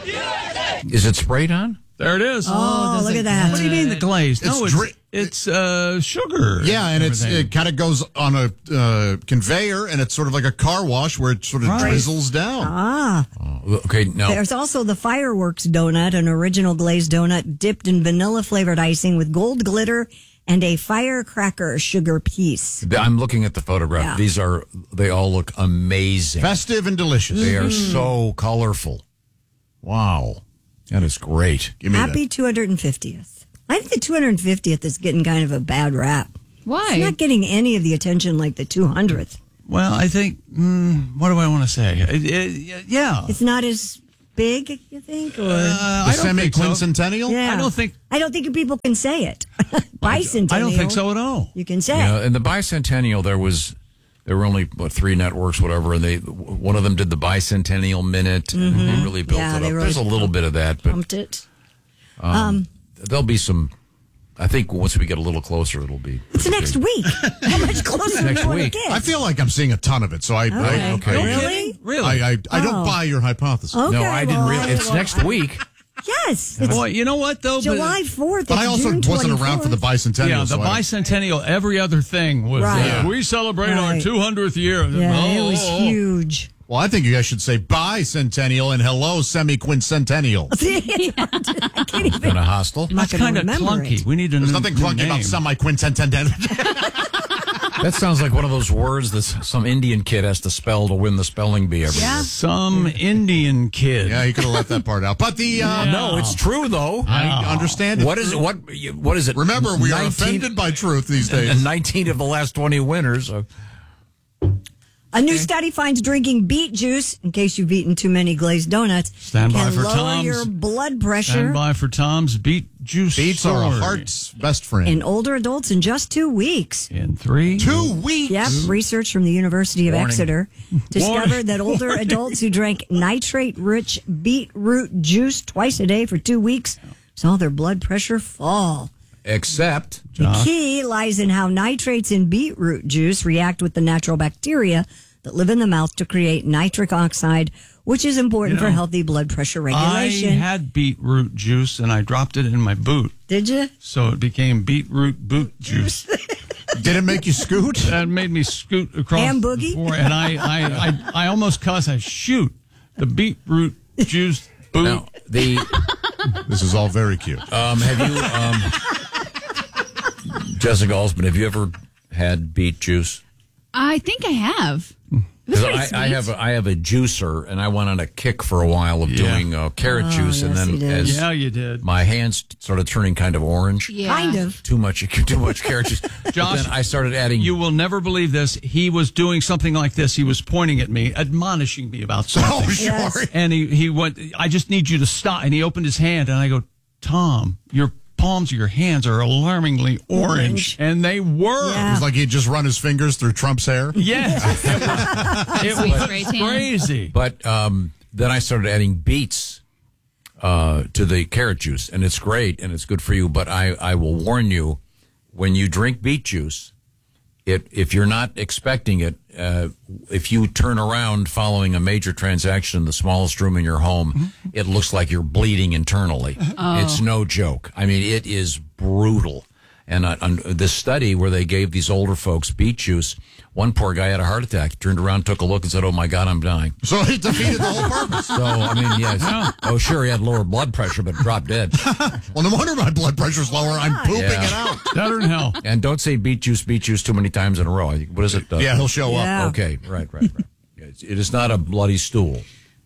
Is it sprayed on? There it is. Oh, look at that. What do you mean the glaze? No, It's it's dri- it's uh, sugar. Yeah, and it's everything. it kind of goes on a uh, conveyor, and it's sort of like a car wash where it sort of Right. drizzles down. Ah. Oh, okay, now There's also the fireworks donut, an original glazed donut dipped in vanilla flavored icing with gold glitter and a firecracker sugar piece. I'm looking at the photograph. Yeah. These are, they all look amazing. Festive and delicious. They are Mhm. so colorful. Wow. That is great. Give me Happy two hundred fiftieth. I think the two hundred fiftieth is getting kind of a bad rap. Why? It's not getting any of the attention like the two hundredth. Well, I think, mm, what do I want to say? It, it, yeah. It's not as big, you think? Or Uh, I don't think so. semi-quincentennial? Yeah. I don't think. I don't think people can say it. Bicentennial. I don't think so at all. You can say You know, it. in the bicentennial, there was there were only what three networks, whatever, and they one of them did the bicentennial minute, and Mhm. they really built Yeah, it they up. really There's a little bit of that, but Pumped it. um, Um, there'll be some. I think once we get a little closer, it'll be. It's next week. How much closer Next do you want to week. get? I feel like I'm seeing a ton of it, so I. Okay. I okay. No Really? Really? I, I, I don't Oh. buy your hypothesis. Okay, no, I didn't well, really. I- It's well, next I- week. Yes. It's Boy, you know what though? July fourth. But I also wasn't around for the bicentennial. Yeah, the so I- bicentennial. Every other thing was. Right. Uh, we celebrate our Right. two hundredth year. Yeah, Oh, it was oh, oh. huge. Well, I think you guys should say bicentennial and hello semi-quincentennial. I can't even. Been a hostel. I'm not That's gonna kind of remember clunky. it. We need a There's new, nothing new clunky about name. semi-quincentennial. That sounds like one of those words that some Indian kid has to spell to win the spelling bee every Yeah. year. Some Indian kid. Yeah, you could have left that part out. But the uh, No, it's true though. I understand. What is it? What what is it? Remember, we are nineteen offended by truth these days. And nineteen of the last twenty winners. Of, A new study finds drinking beet juice, in case you've eaten too many glazed donuts, Stand by can for lower Tom's. your blood pressure Stand by for Tom's beet juice. Beets are a story. heart's best friend. in older adults in just two weeks. In three. Two weeks. Yep, research from the University of Warning. Exeter discovered that older adults who drank nitrate-rich beetroot juice twice a day for two weeks saw their blood pressure fall. except The key lies in how nitrates in beetroot juice react with the natural bacteria that live in the mouth to create nitric oxide, which is important You know, for healthy blood pressure I regulation. had beetroot juice and I dropped it in my boot. Did you? So it became beetroot boot juice. Did it make you scoot? That made me scoot across Ham the boogie? floor, and I, I, I, I almost cussed. I shoot the beetroot juice boot. now the This is all very cute. um, have you um, Jessica Alsman, have you ever had beet juice? I think I have. It was 'Cause pretty I, I sweet. have a, I have a juicer, and I went on a kick for a while of Yeah. doing uh, carrot Oh, juice, and yes, then you did. as Yeah, you did. my hands started turning kind of orange, Yeah. Kind of. too much too much carrot juice. But Josh, then I started adding. You will never believe this. He was doing something like this. He was pointing at me, admonishing me about something. Oh, sure. Yes. And he, he went, I just need you to stop. And he opened his hand, and I go, Tom, your palms of your hands are alarmingly orange. Orange. And they were. It Yeah. was like he'd just run his fingers through Trump's hair. Yes. It was, Sweet it spray was tan. crazy. But um, then I started adding beets uh, to the carrot juice, and it's great and it's good for you. But I, I will warn you, when you drink beet juice, it if you're not expecting it, uh, if you turn around following a major transaction in the smallest room in your home, it looks like you're bleeding internally. It's no joke. I mean, it is brutal. And uh, on this study where they gave these older folks beet juice, one poor guy had a heart attack, turned around, took a look, and said, "Oh my God, I'm dying." So he defeated the whole purpose. So, I mean, yes. Oh, sure, he had lower blood pressure, but dropped dead. Well, no wonder my blood pressure's lower. I'm pooping Yeah. it out. Better than hell. And don't say beet juice, beet juice too many times in a row. What is it? Uh, Yeah, he'll show Yeah. up. Okay, right, right, right. It's- It is not a bloody stool.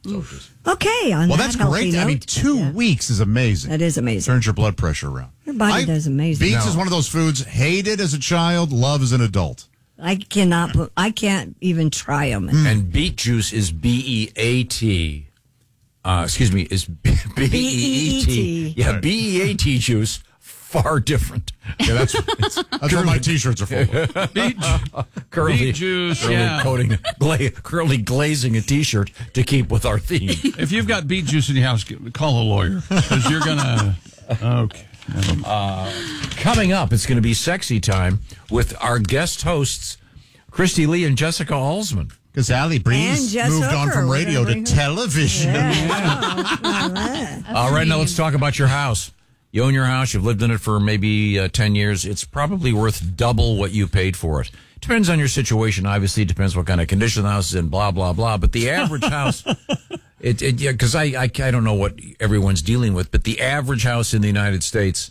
Okay, on Well, that that's healthy great. I mean, note- two Yeah. weeks is amazing. That is amazing. Turns your blood pressure around. Your body I- does amazing. Beets No. is one of those foods hated as a child, love as an adult. I cannot put, I can't even try them. And beet juice is B E A T. Uh, excuse me, is B E E T. Yeah, B E A T juice. Far different. Yeah, that's that's what my T-shirts are for. Beet, curly, beet juice, curly yeah. coating, gla- curly glazing a T-shirt to keep with our theme. If you've got beet juice in your house, get- call a lawyer. Because you're going to. Okay. Uh, coming up, it's going to be sexy time with our guest hosts, Christy Lee and Jessica Alsman. Because Allie And Breeze Jess moved on Hooker, from radio to whatever. television. All right, now let's talk about your house. You own your house. You've lived in it for maybe uh, ten years. It's probably worth double what you paid for it. Depends on your situation. Obviously, it depends what kind of condition the house is in, blah, blah, blah. But the average house, it, it yeah, because I, I, I don't know what everyone's dealing with, but the average house in the United States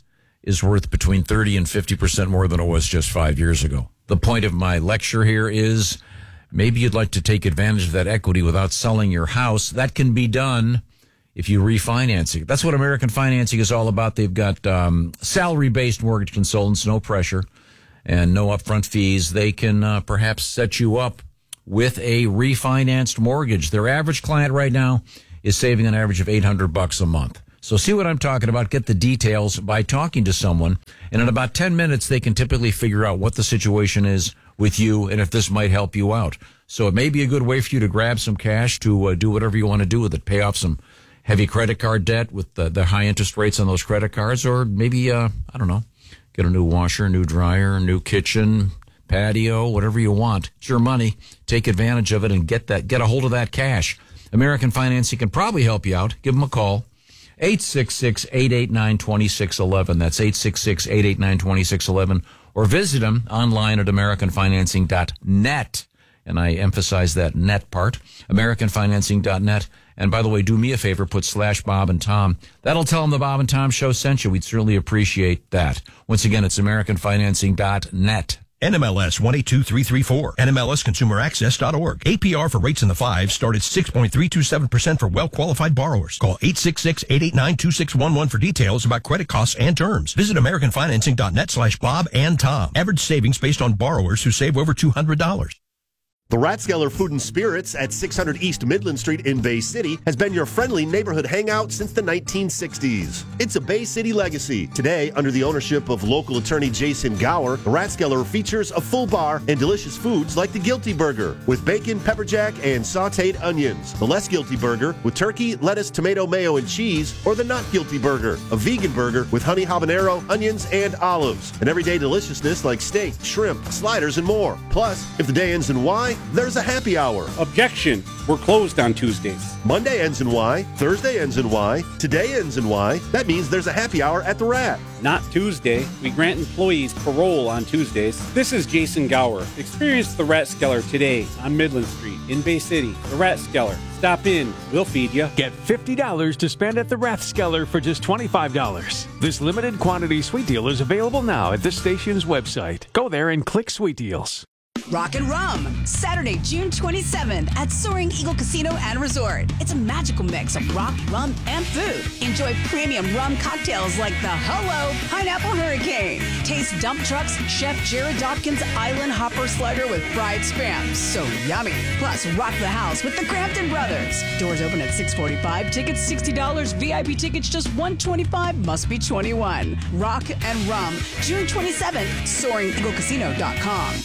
is worth between thirty and fifty percent more than it was just five years ago. The point of my lecture here is maybe you'd like to take advantage of that equity without selling your house. That can be done if you refinance it. That's what American Financing is all about. They've got um, salary-based mortgage consultants, no pressure, and no upfront fees. They can uh, perhaps set you up with a refinanced mortgage. Their average client right now is saving an average of eight hundred bucks a month. So see what I'm talking about. Get the details by talking to someone. And in about ten minutes, they can typically figure out what the situation is with you and if this might help you out. So it may be a good way for you to grab some cash to uh, do whatever you want to do with it. Pay off some heavy credit card debt with the, the high interest rates on those credit cards, or maybe, uh, I don't know, get a new washer, new dryer, new kitchen, patio, whatever you want. It's your money. Take advantage of it and get that, get a hold of that cash. American Financing can probably help you out. Give them a call. eight six six, eight eight nine, two six one one. That's eight six six, eight eight nine, two six one one. Or visit them online at american financing dot net. And I emphasize that net part, american financing dot net. And by the way, do me a favor, put slash Bob and Tom. That'll tell them the Bob and Tom Show sent you. We'd certainly appreciate that. Once again, it's american financing dot net. N M L S one eight two three three four. N M L S consumer access dot org. A P R for rates in the fives start at six point three two seven percent for well-qualified borrowers. Call eight six six, eight eight nine, two six one one for details about credit costs and terms. Visit american financing dot net slash Bob and Tom. Average savings based on borrowers who save over two hundred dollars. The Rathskeller Food and Spirits at six hundred East Midland Street in Bay City has been your friendly neighborhood hangout since the nineteen sixties. It's a Bay City legacy. Today, under the ownership of local attorney Jason Gower, the Rathskeller features a full bar and delicious foods like the Guilty Burger with bacon, pepper jack, and sauteed onions. The Less Guilty Burger with turkey, lettuce, tomato, mayo, and cheese, or the Not Guilty Burger, a vegan burger with honey habanero, onions, and olives. And everyday deliciousness like steak, shrimp, sliders, and more. Plus, if the day ends in Y, there's a happy hour. Objection. We're closed on Tuesdays. Monday ends in Y. Thursday ends in Y. Today ends in Y. That means there's a happy hour at the Rat. Not Tuesday. We grant employees parole on Tuesdays. This is Jason Gower. Experience the Rathskeller today on Midland Street in Bay City. The Rathskeller. Stop in. We'll feed you. Get fifty dollars to spend at the Rathskeller for just twenty-five dollars. This limited quantity sweet deal is available now at this station's website. Go there and click Sweet Deals. Rock and Rum, Saturday, June twenty-seventh at Soaring Eagle Casino and Resort. It's a magical mix of rock, rum, and food. Enjoy premium rum cocktails like the Hello Pineapple Hurricane. Taste Dump Truck's Chef Jared Dopkins Island Hopper Slider with fried spam. So yummy. Plus, rock the house with the Crampton Brothers. Doors open at six forty-five. Tickets sixty dollars. V I P tickets just one hundred twenty-five dollars. Must be twenty-one. Rock and Rum, June twenty-seventh, soaring eagle casino dot com.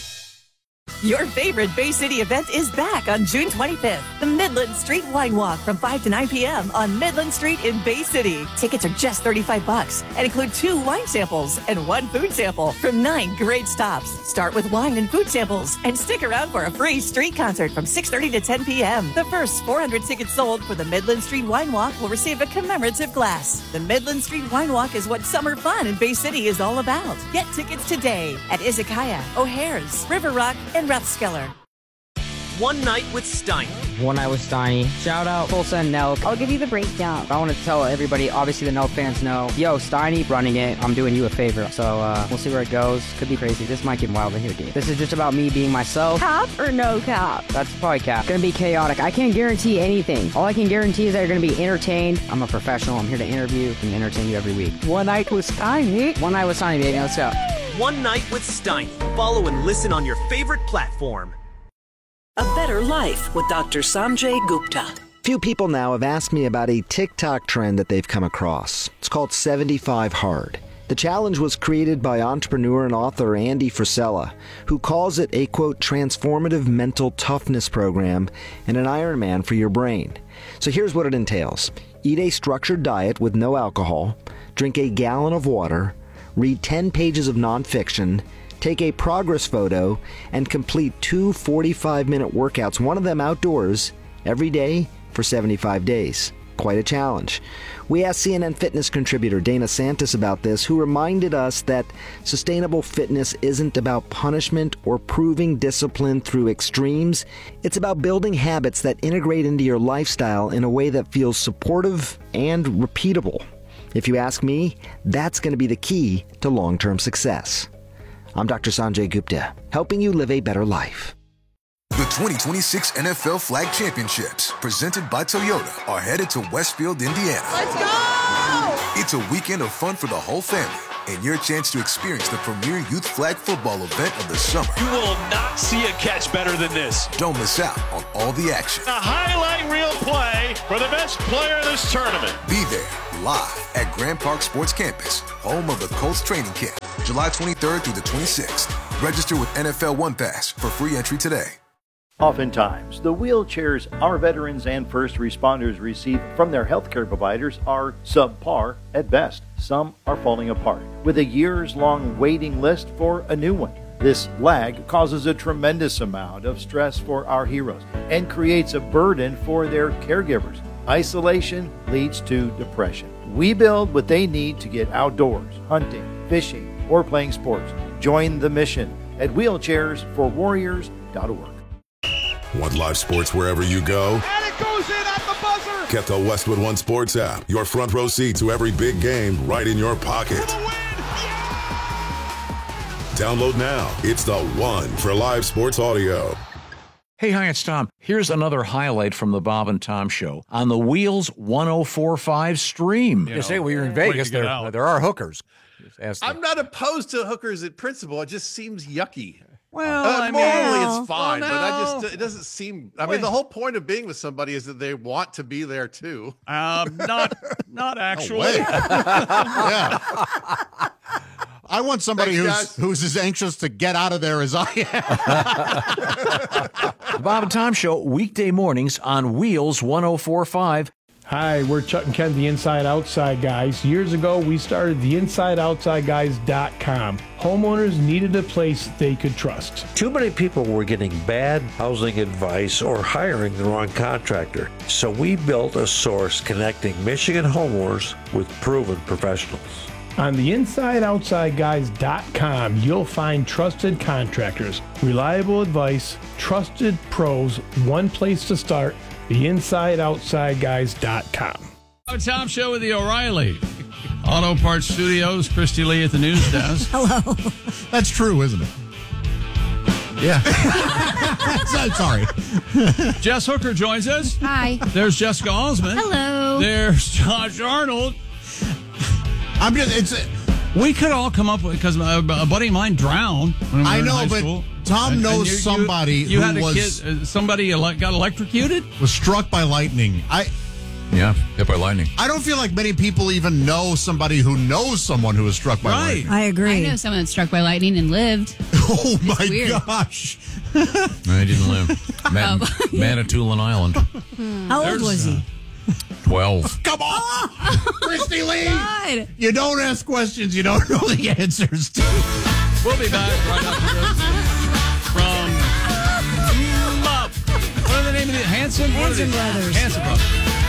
Your favorite Bay City event is back on June twenty-fifth. The Midland Street Wine Walk from five to nine p.m. on Midland Street in Bay City. Tickets are just thirty-five bucks and include two wine samples and one food sample from nine great stops. Start with wine and food samples and stick around for a free street concert from six thirty to ten p.m. The first four hundred tickets sold for the Midland Street Wine Walk will receive a commemorative glass. The Midland Street Wine Walk is what summer fun in Bay City is all about. Get tickets today at Izakaya, O'Hare's, River Rock, and Rathskeller. One Night with Steiny. One Night with Steiny. Shout out Tulsa and Nelk. I'll give you the breakdown. I want to tell everybody, obviously the Nelk fans know, yo, Steiny running it. I'm doing you a favor. So uh, we'll see where it goes. Could be crazy. This might get wild in here, dude. This is just about me being myself. Cap or no cap? That's probably cap. Gonna be chaotic. I can't guarantee anything. All I can guarantee is that you're gonna be entertained. I'm a professional. I'm here to interview and entertain you every week. One Night with Steiny. One Night with Steiny, baby. Let's go. One Night with Steiny. Follow and listen on your favorite platform. A Better Life with Doctor Sanjay Gupta. Few people now have asked me about a TikTok trend that they've come across. It's called seventy-five hard. The challenge was created by entrepreneur and author Andy Frisella, who calls it a, quote, transformative mental toughness program and an Ironman for your brain. So here's what it entails. Eat a structured diet with no alcohol, drink a gallon of water, read ten pages of nonfiction, take a progress photo, and complete two forty-five minute workouts, one of them outdoors, every day for seventy-five days. Quite a challenge. We asked C N N Fitness contributor Dana Santos about this, who reminded us that sustainable fitness isn't about punishment or proving discipline through extremes. It's about building habits that integrate into your lifestyle in a way that feels supportive and repeatable. If you ask me, that's going to be the key to long-term success. I'm Doctor Sanjay Gupta, helping you live a better life. The twenty twenty-six N F L Flag Championships, presented by Toyota, are headed to Westfield, Indiana. Let's go! It's a weekend of fun for the whole family and your chance to experience the premier youth flag football event of the summer. You will not see a catch better than this. Don't miss out on all the action. A highlight reel play for the best player of this tournament. Be there live at Grand Park Sports Campus, home of the Colts training camp, July twenty-third through the twenty-sixth. Register with N F L One Pass for free entry today. Oftentimes, the wheelchairs our veterans and first responders receive from their healthcare providers are subpar at best. Some are falling apart, with a years-long waiting list for a new one. This lag causes a tremendous amount of stress for our heroes and creates a burden for their caregivers. Isolation leads to depression. We build what they need to get outdoors, hunting, fishing, or playing sports. Join the mission at wheelchairs for warriors dot org. Want live sports wherever you go? And it goes in at the buzzer! Get the Westwood One Sports app. Your front row seat to every big game right in your pocket. Download now. It's the one for live sports audio. Hey, hi, it's Tom. Here's another highlight from the Bob and Tom Show on the Wheels one oh four point five stream. You, you say, well, you're in Vegas. There, there are hookers. I'm not opposed to hookers in principle. It just seems yucky. Well, uh, I morally mean, it's fine, well, but I no. just it doesn't seem. I mean, the whole point of being with somebody is that they want to be there too. Um, not, not actually. No yeah. I want somebody Thanks, who's who's as anxious to get out of there as I am. The Bob and Tom Show, weekday mornings on Wheels one oh four point five. Hi, we're Chuck and Ken, the Inside Outside Guys. Years ago, we started the inside outside guys dot com. Homeowners needed a place they could trust. Too many people were getting bad housing advice or hiring the wrong contractor. So we built a source connecting Michigan homeowners with proven professionals. On the inside outside guys dot com, you'll find trusted contractors, reliable advice, trusted pros, one place to start, the inside outside guys dot com. Tom Show with the O'Reilly Auto Parts Studios. Christy Lee at the news desk. Hello. That's true, isn't it? Yeah. Sorry. Jess Hooker joins us. Hi. There's Jessica Osmond. Hello. There's Josh Arnold. I'm just, it's, we could all come up with, because a, a buddy of mine drowned when we were I in know, high but school. Tom And- knows and you- you- somebody you who had a was kid, uh, somebody ele- got electrocuted? was struck by lightning. I Yeah, hit by lightning. I don't feel like many people even know somebody who knows someone who was struck by lightning. I agree. I know someone that's struck by lightning and lived. Oh my weird. gosh. No, he didn't live. Man- Oh. Manitoulin Island. How old There's, was he? twelve. Come on, Christy Lee. God. You don't ask questions you don't know the answers to. We'll be back right after this from Mup. What are the name of the Hanson? What are Hanson they? Brothers. Hanson Brothers.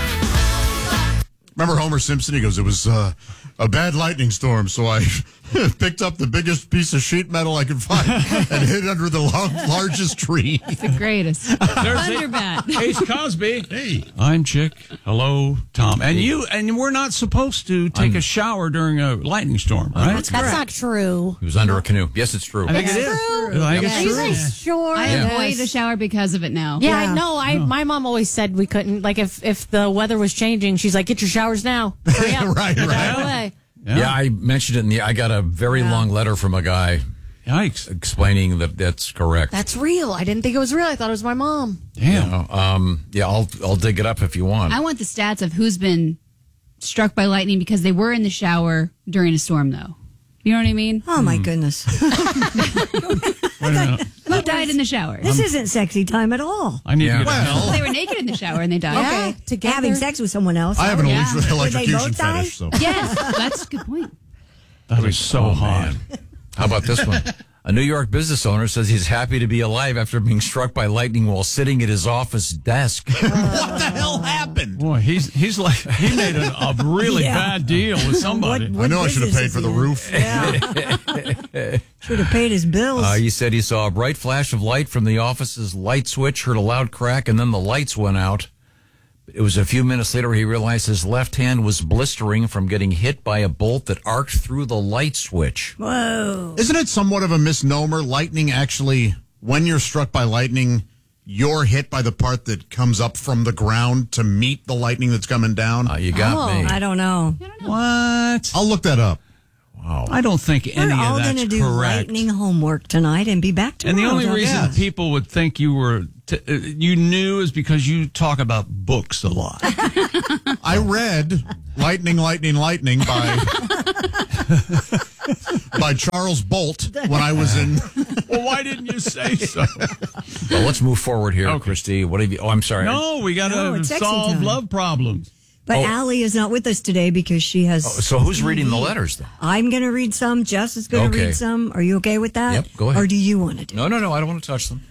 Remember Homer Simpson? He goes, it was uh, a bad lightning storm, so I picked up the biggest piece of sheet metal I could find and hid it under the long, largest tree. It's the greatest. There's Thunderbat. Ace Cosby. Hey. I'm Chick. Hello, Tom. And you and we're not supposed to take I'm- a shower during a lightning storm, right? That's not true. He was under a canoe. Yes, it's true. I think it is. true. I think Are it's you true. guys sure? I Yes. avoid the shower because of it now. Yeah, Yeah. I know. I my mom always said we couldn't. Like if if the weather was changing, she's like, "Get your showers now. Hurry up. Right, Get right. out of the way." Yeah. I mentioned it in the. I got a very Yeah. long letter from a guy Yikes. explaining that that's correct. That's real. I didn't think it was real. I thought it was my mom. Damn. You know, um, yeah, I'll I'll dig it up if you want. I want the stats of who's been struck by lightning because they were in the shower during a storm, though. You know what I mean? Oh, my goodness. Wait a minute. Who died in the shower? This isn't sexy time at all. I need Yeah. to get a Well, they were naked in the shower and they died. Okay. together. Having sex with someone else. I have an Yeah. elect- Did they electrocution both die? fetish. So. Yes, that's a good point. That is so hot. How about this one? A New York business owner says he's happy to be alive after being struck by lightning while sitting at his office desk. What the hell happened? Boy, he's he's like he made a, a really Yeah. bad deal with somebody. What I know I should have business paid is for the he in? roof. Yeah. Should have paid his bills. Uh, he said he saw a bright flash of light from the office's light switch, heard a loud crack, and then the lights went out. It was a few minutes later he realized his left hand was blistering from getting hit by a bolt that arced through the light switch. Whoa. Isn't it somewhat of a misnomer? Lightning actually, when you're struck by lightning, you're hit by the part that comes up from the ground to meet the lightning that's coming down. Uh, you got oh, me. I don't know. What? I'll look that up. Wow. I don't think We're any all of going that's to do correct. lightning homework tonight and be back tomorrow. And the only don't reason we? people would think you were t- uh, you knew is because you talk about books a lot. I read Lightning, Lightning, Lightning by by Charles Bolt when I was in. Well, why didn't you say so? Well, let's move forward here, Okay. Christy. What have you? Oh, I'm sorry. No, we got to No, it's sexy solve time. love problems. But Oh. Allie is not with us today because she has. Oh, so who's reading the letters, then? I'm going to read some. Jess is going to Okay. read some. Are you okay with that? Yep, go ahead. Or do you want to do No, no, no. I don't want to touch them.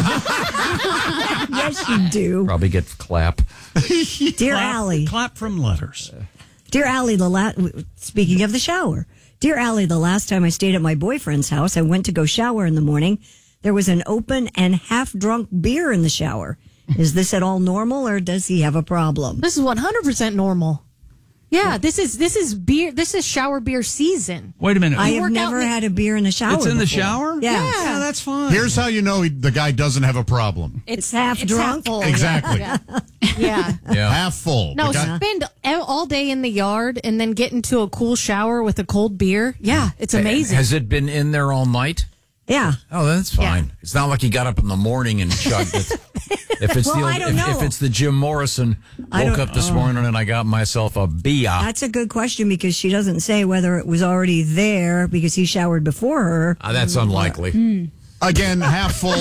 it? Yes, you do. Probably get clap. Dear clap, Allie. clap from letters. Dear Allie, the la- speaking of the shower. Dear Allie, the last time I stayed at my boyfriend's house, I went to go shower in the morning. There was an open and half-drunk beer in the shower. Is this at all normal, or does he have a problem? This is one hundred percent normal. Yeah, this is this is beer. This is shower beer season. Wait a minute. I You have work never out in the- had a beer in the shower. It's in the before. shower? Yeah. Yeah, that's fine. Here's how you know he, the guy doesn't have a problem. It's half drunk? full. Exactly. Yeah. yeah. Yeah. Half full. No, The guy- spend all day in the yard and then get into a cool shower with a cold beer. Yeah, it's amazing. Has it been in there all night? Yeah. Oh, that's fine. It's not like he got up in the morning and chugged it. If it's Well, the I old, don't if, know. if it's the Jim Morrison, I woke don't- up this morning and I got myself a beer. That's a good question because she doesn't say whether it was already there because he showered before her. Ah, that's unlikely. Hmm. Again, half full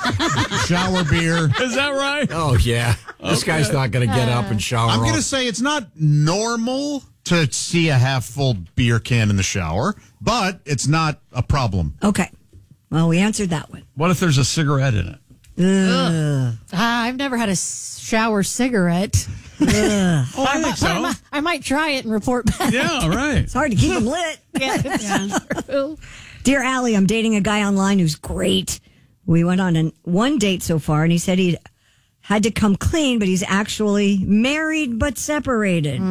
shower beer. Is that right? Oh yeah, this guy's not going to get up and shower. I'm going all- to say it's not normal to see a half full beer can in the shower, but it's not a problem. Okay. Well, we answered that one. What if there's a cigarette in it? Ugh. Ah, I've never had a shower cigarette. Ugh. Oh, I think But I, so. might, I might try it and report back. Yeah, right. It's hard to keep them lit. Yeah, it's true. Dear Allie, I'm dating a guy online who's great. We went on an, one date so far, and he said he had to come clean, but he's actually married but separated.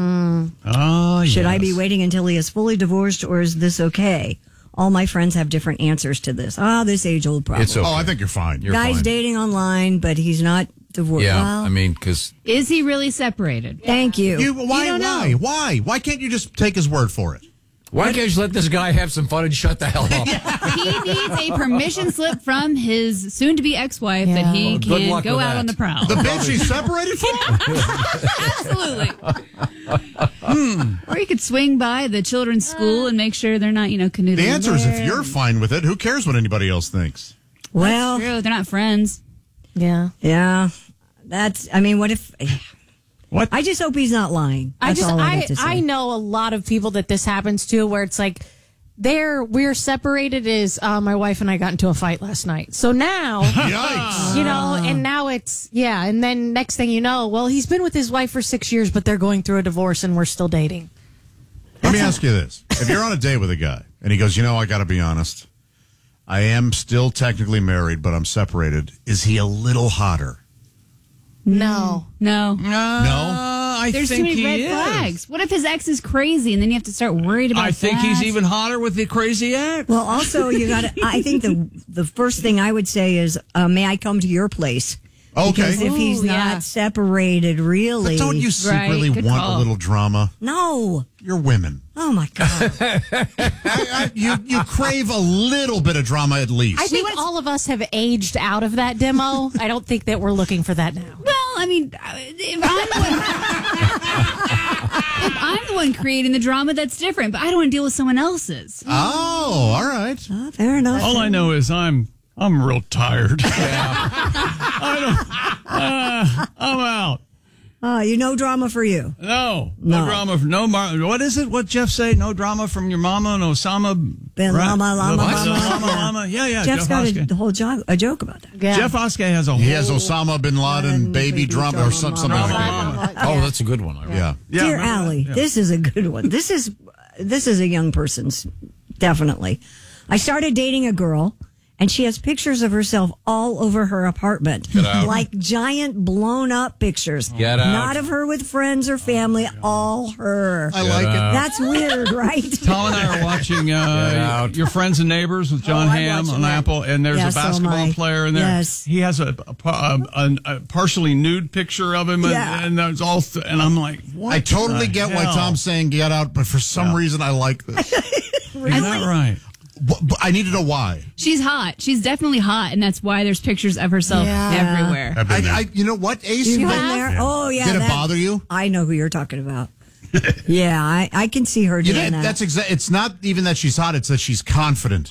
Oh, Should I yes. be waiting until he is fully divorced, or is this okay? All my friends have different answers to this. Ah, this age-old problem. It's okay. Oh, I think you're fine. You're Guy's fine. dating online, but he's not divorced. Yeah, Well, I mean, because Is he really separated? thank you. You, why? don't know. Why? Why? Why can't you just take his word for it? why can't you just let this guy have some fun and shut the hell up? He needs a permission slip from his soon-to-be ex-wife Yeah. that he Well, good can luck go with out that. on the prowl. The bitch he's separated from? Absolutely. Or you could swing by the children's school and make sure they're not, you know, canoodling. The answer is if there. you're fine with it, who cares what anybody else thinks? well, That's true. They're not friends. Yeah. yeah. That's, I mean, what if. What? I just hope he's not lying. I That's just all I, I, have to say. I know a lot of people that this happens to where it's like they're we're separated is uh, my wife and I got into a fight last night. So now Yikes. you know, and now it's yeah, and then next thing you know, well, he's been with his wife for six years, but they're going through a divorce and we're still dating. Let me ask you this. If you're on a date with a guy and he goes, you know, I got to be honest, I am still technically married, but I'm separated. Is he a little hotter? No. No. No? I There's too think many he red is. flags. What if his ex is crazy and then you have to start worried about I think that? he's even hotter with the crazy ex. Well, also, you got to. I think the the first thing I would say is, uh, may I come to your place? Okay. Because if he's Ooh, not yeah. separated, really. But don't you secretly Right, good want call. a little drama? No. You're women. Oh, my God. I, I, you, you crave a little bit of drama at least. I think all of us have aged out of that demo. I don't think that we're looking for that now. Well, I mean, if I'm, the one, if I'm the one creating the drama, that's different. But I don't want to deal with someone else's. Oh, all right. Oh, fair enough. All I know is I'm I'm real tired. I don't. Uh, I'm out. Oh, you no drama for you. No, no, No. drama. No, mar- what is it? What Jeff say? No drama from your mama and Osama Ben right? Lama, Lama, What? Lama. Lama, Lama. Yeah, yeah. Jeff's Jeff got Oskey. a whole jo- a joke about that. Yeah. Jeff Oskey has a whole. He has Osama bin Laden Laden, baby baby drama or drama, some, something drama. like that. Oh, that's a good one. I Yeah. Yeah, Dear remember that? Allie, Yeah. this is a good one. This is this is a young person's, definitely. I started dating a girl, and she has pictures of herself all over her apartment. Get out. Like giant blown up pictures. Get out. Not of her with friends or family, all her. I like Get it. out. That's weird, right? Tom and I are watching uh, Your Friends and Neighbors with John Oh, I'm Hamm watching on that. Apple, and there's Yes, a so am basketball I. player in there. Yes. He has a, a, a, a partially nude picture of him, and, Yeah. and there's all, th- and I'm like, what? I totally the get why hell? Tom's saying get out, but for some Yeah. reason I like this. Isn't that right? But- but I need to know why. She's hot. She's definitely hot, and that's why there's pictures of herself Yeah. everywhere. I, I, you know what, Ace? You've But- been there? Oh, yeah. Did it that- bother you? I know who you're talking about. Yeah, I, I can see her You doing know, that. that's exa- It's not even that she's hot; it's that she's confident.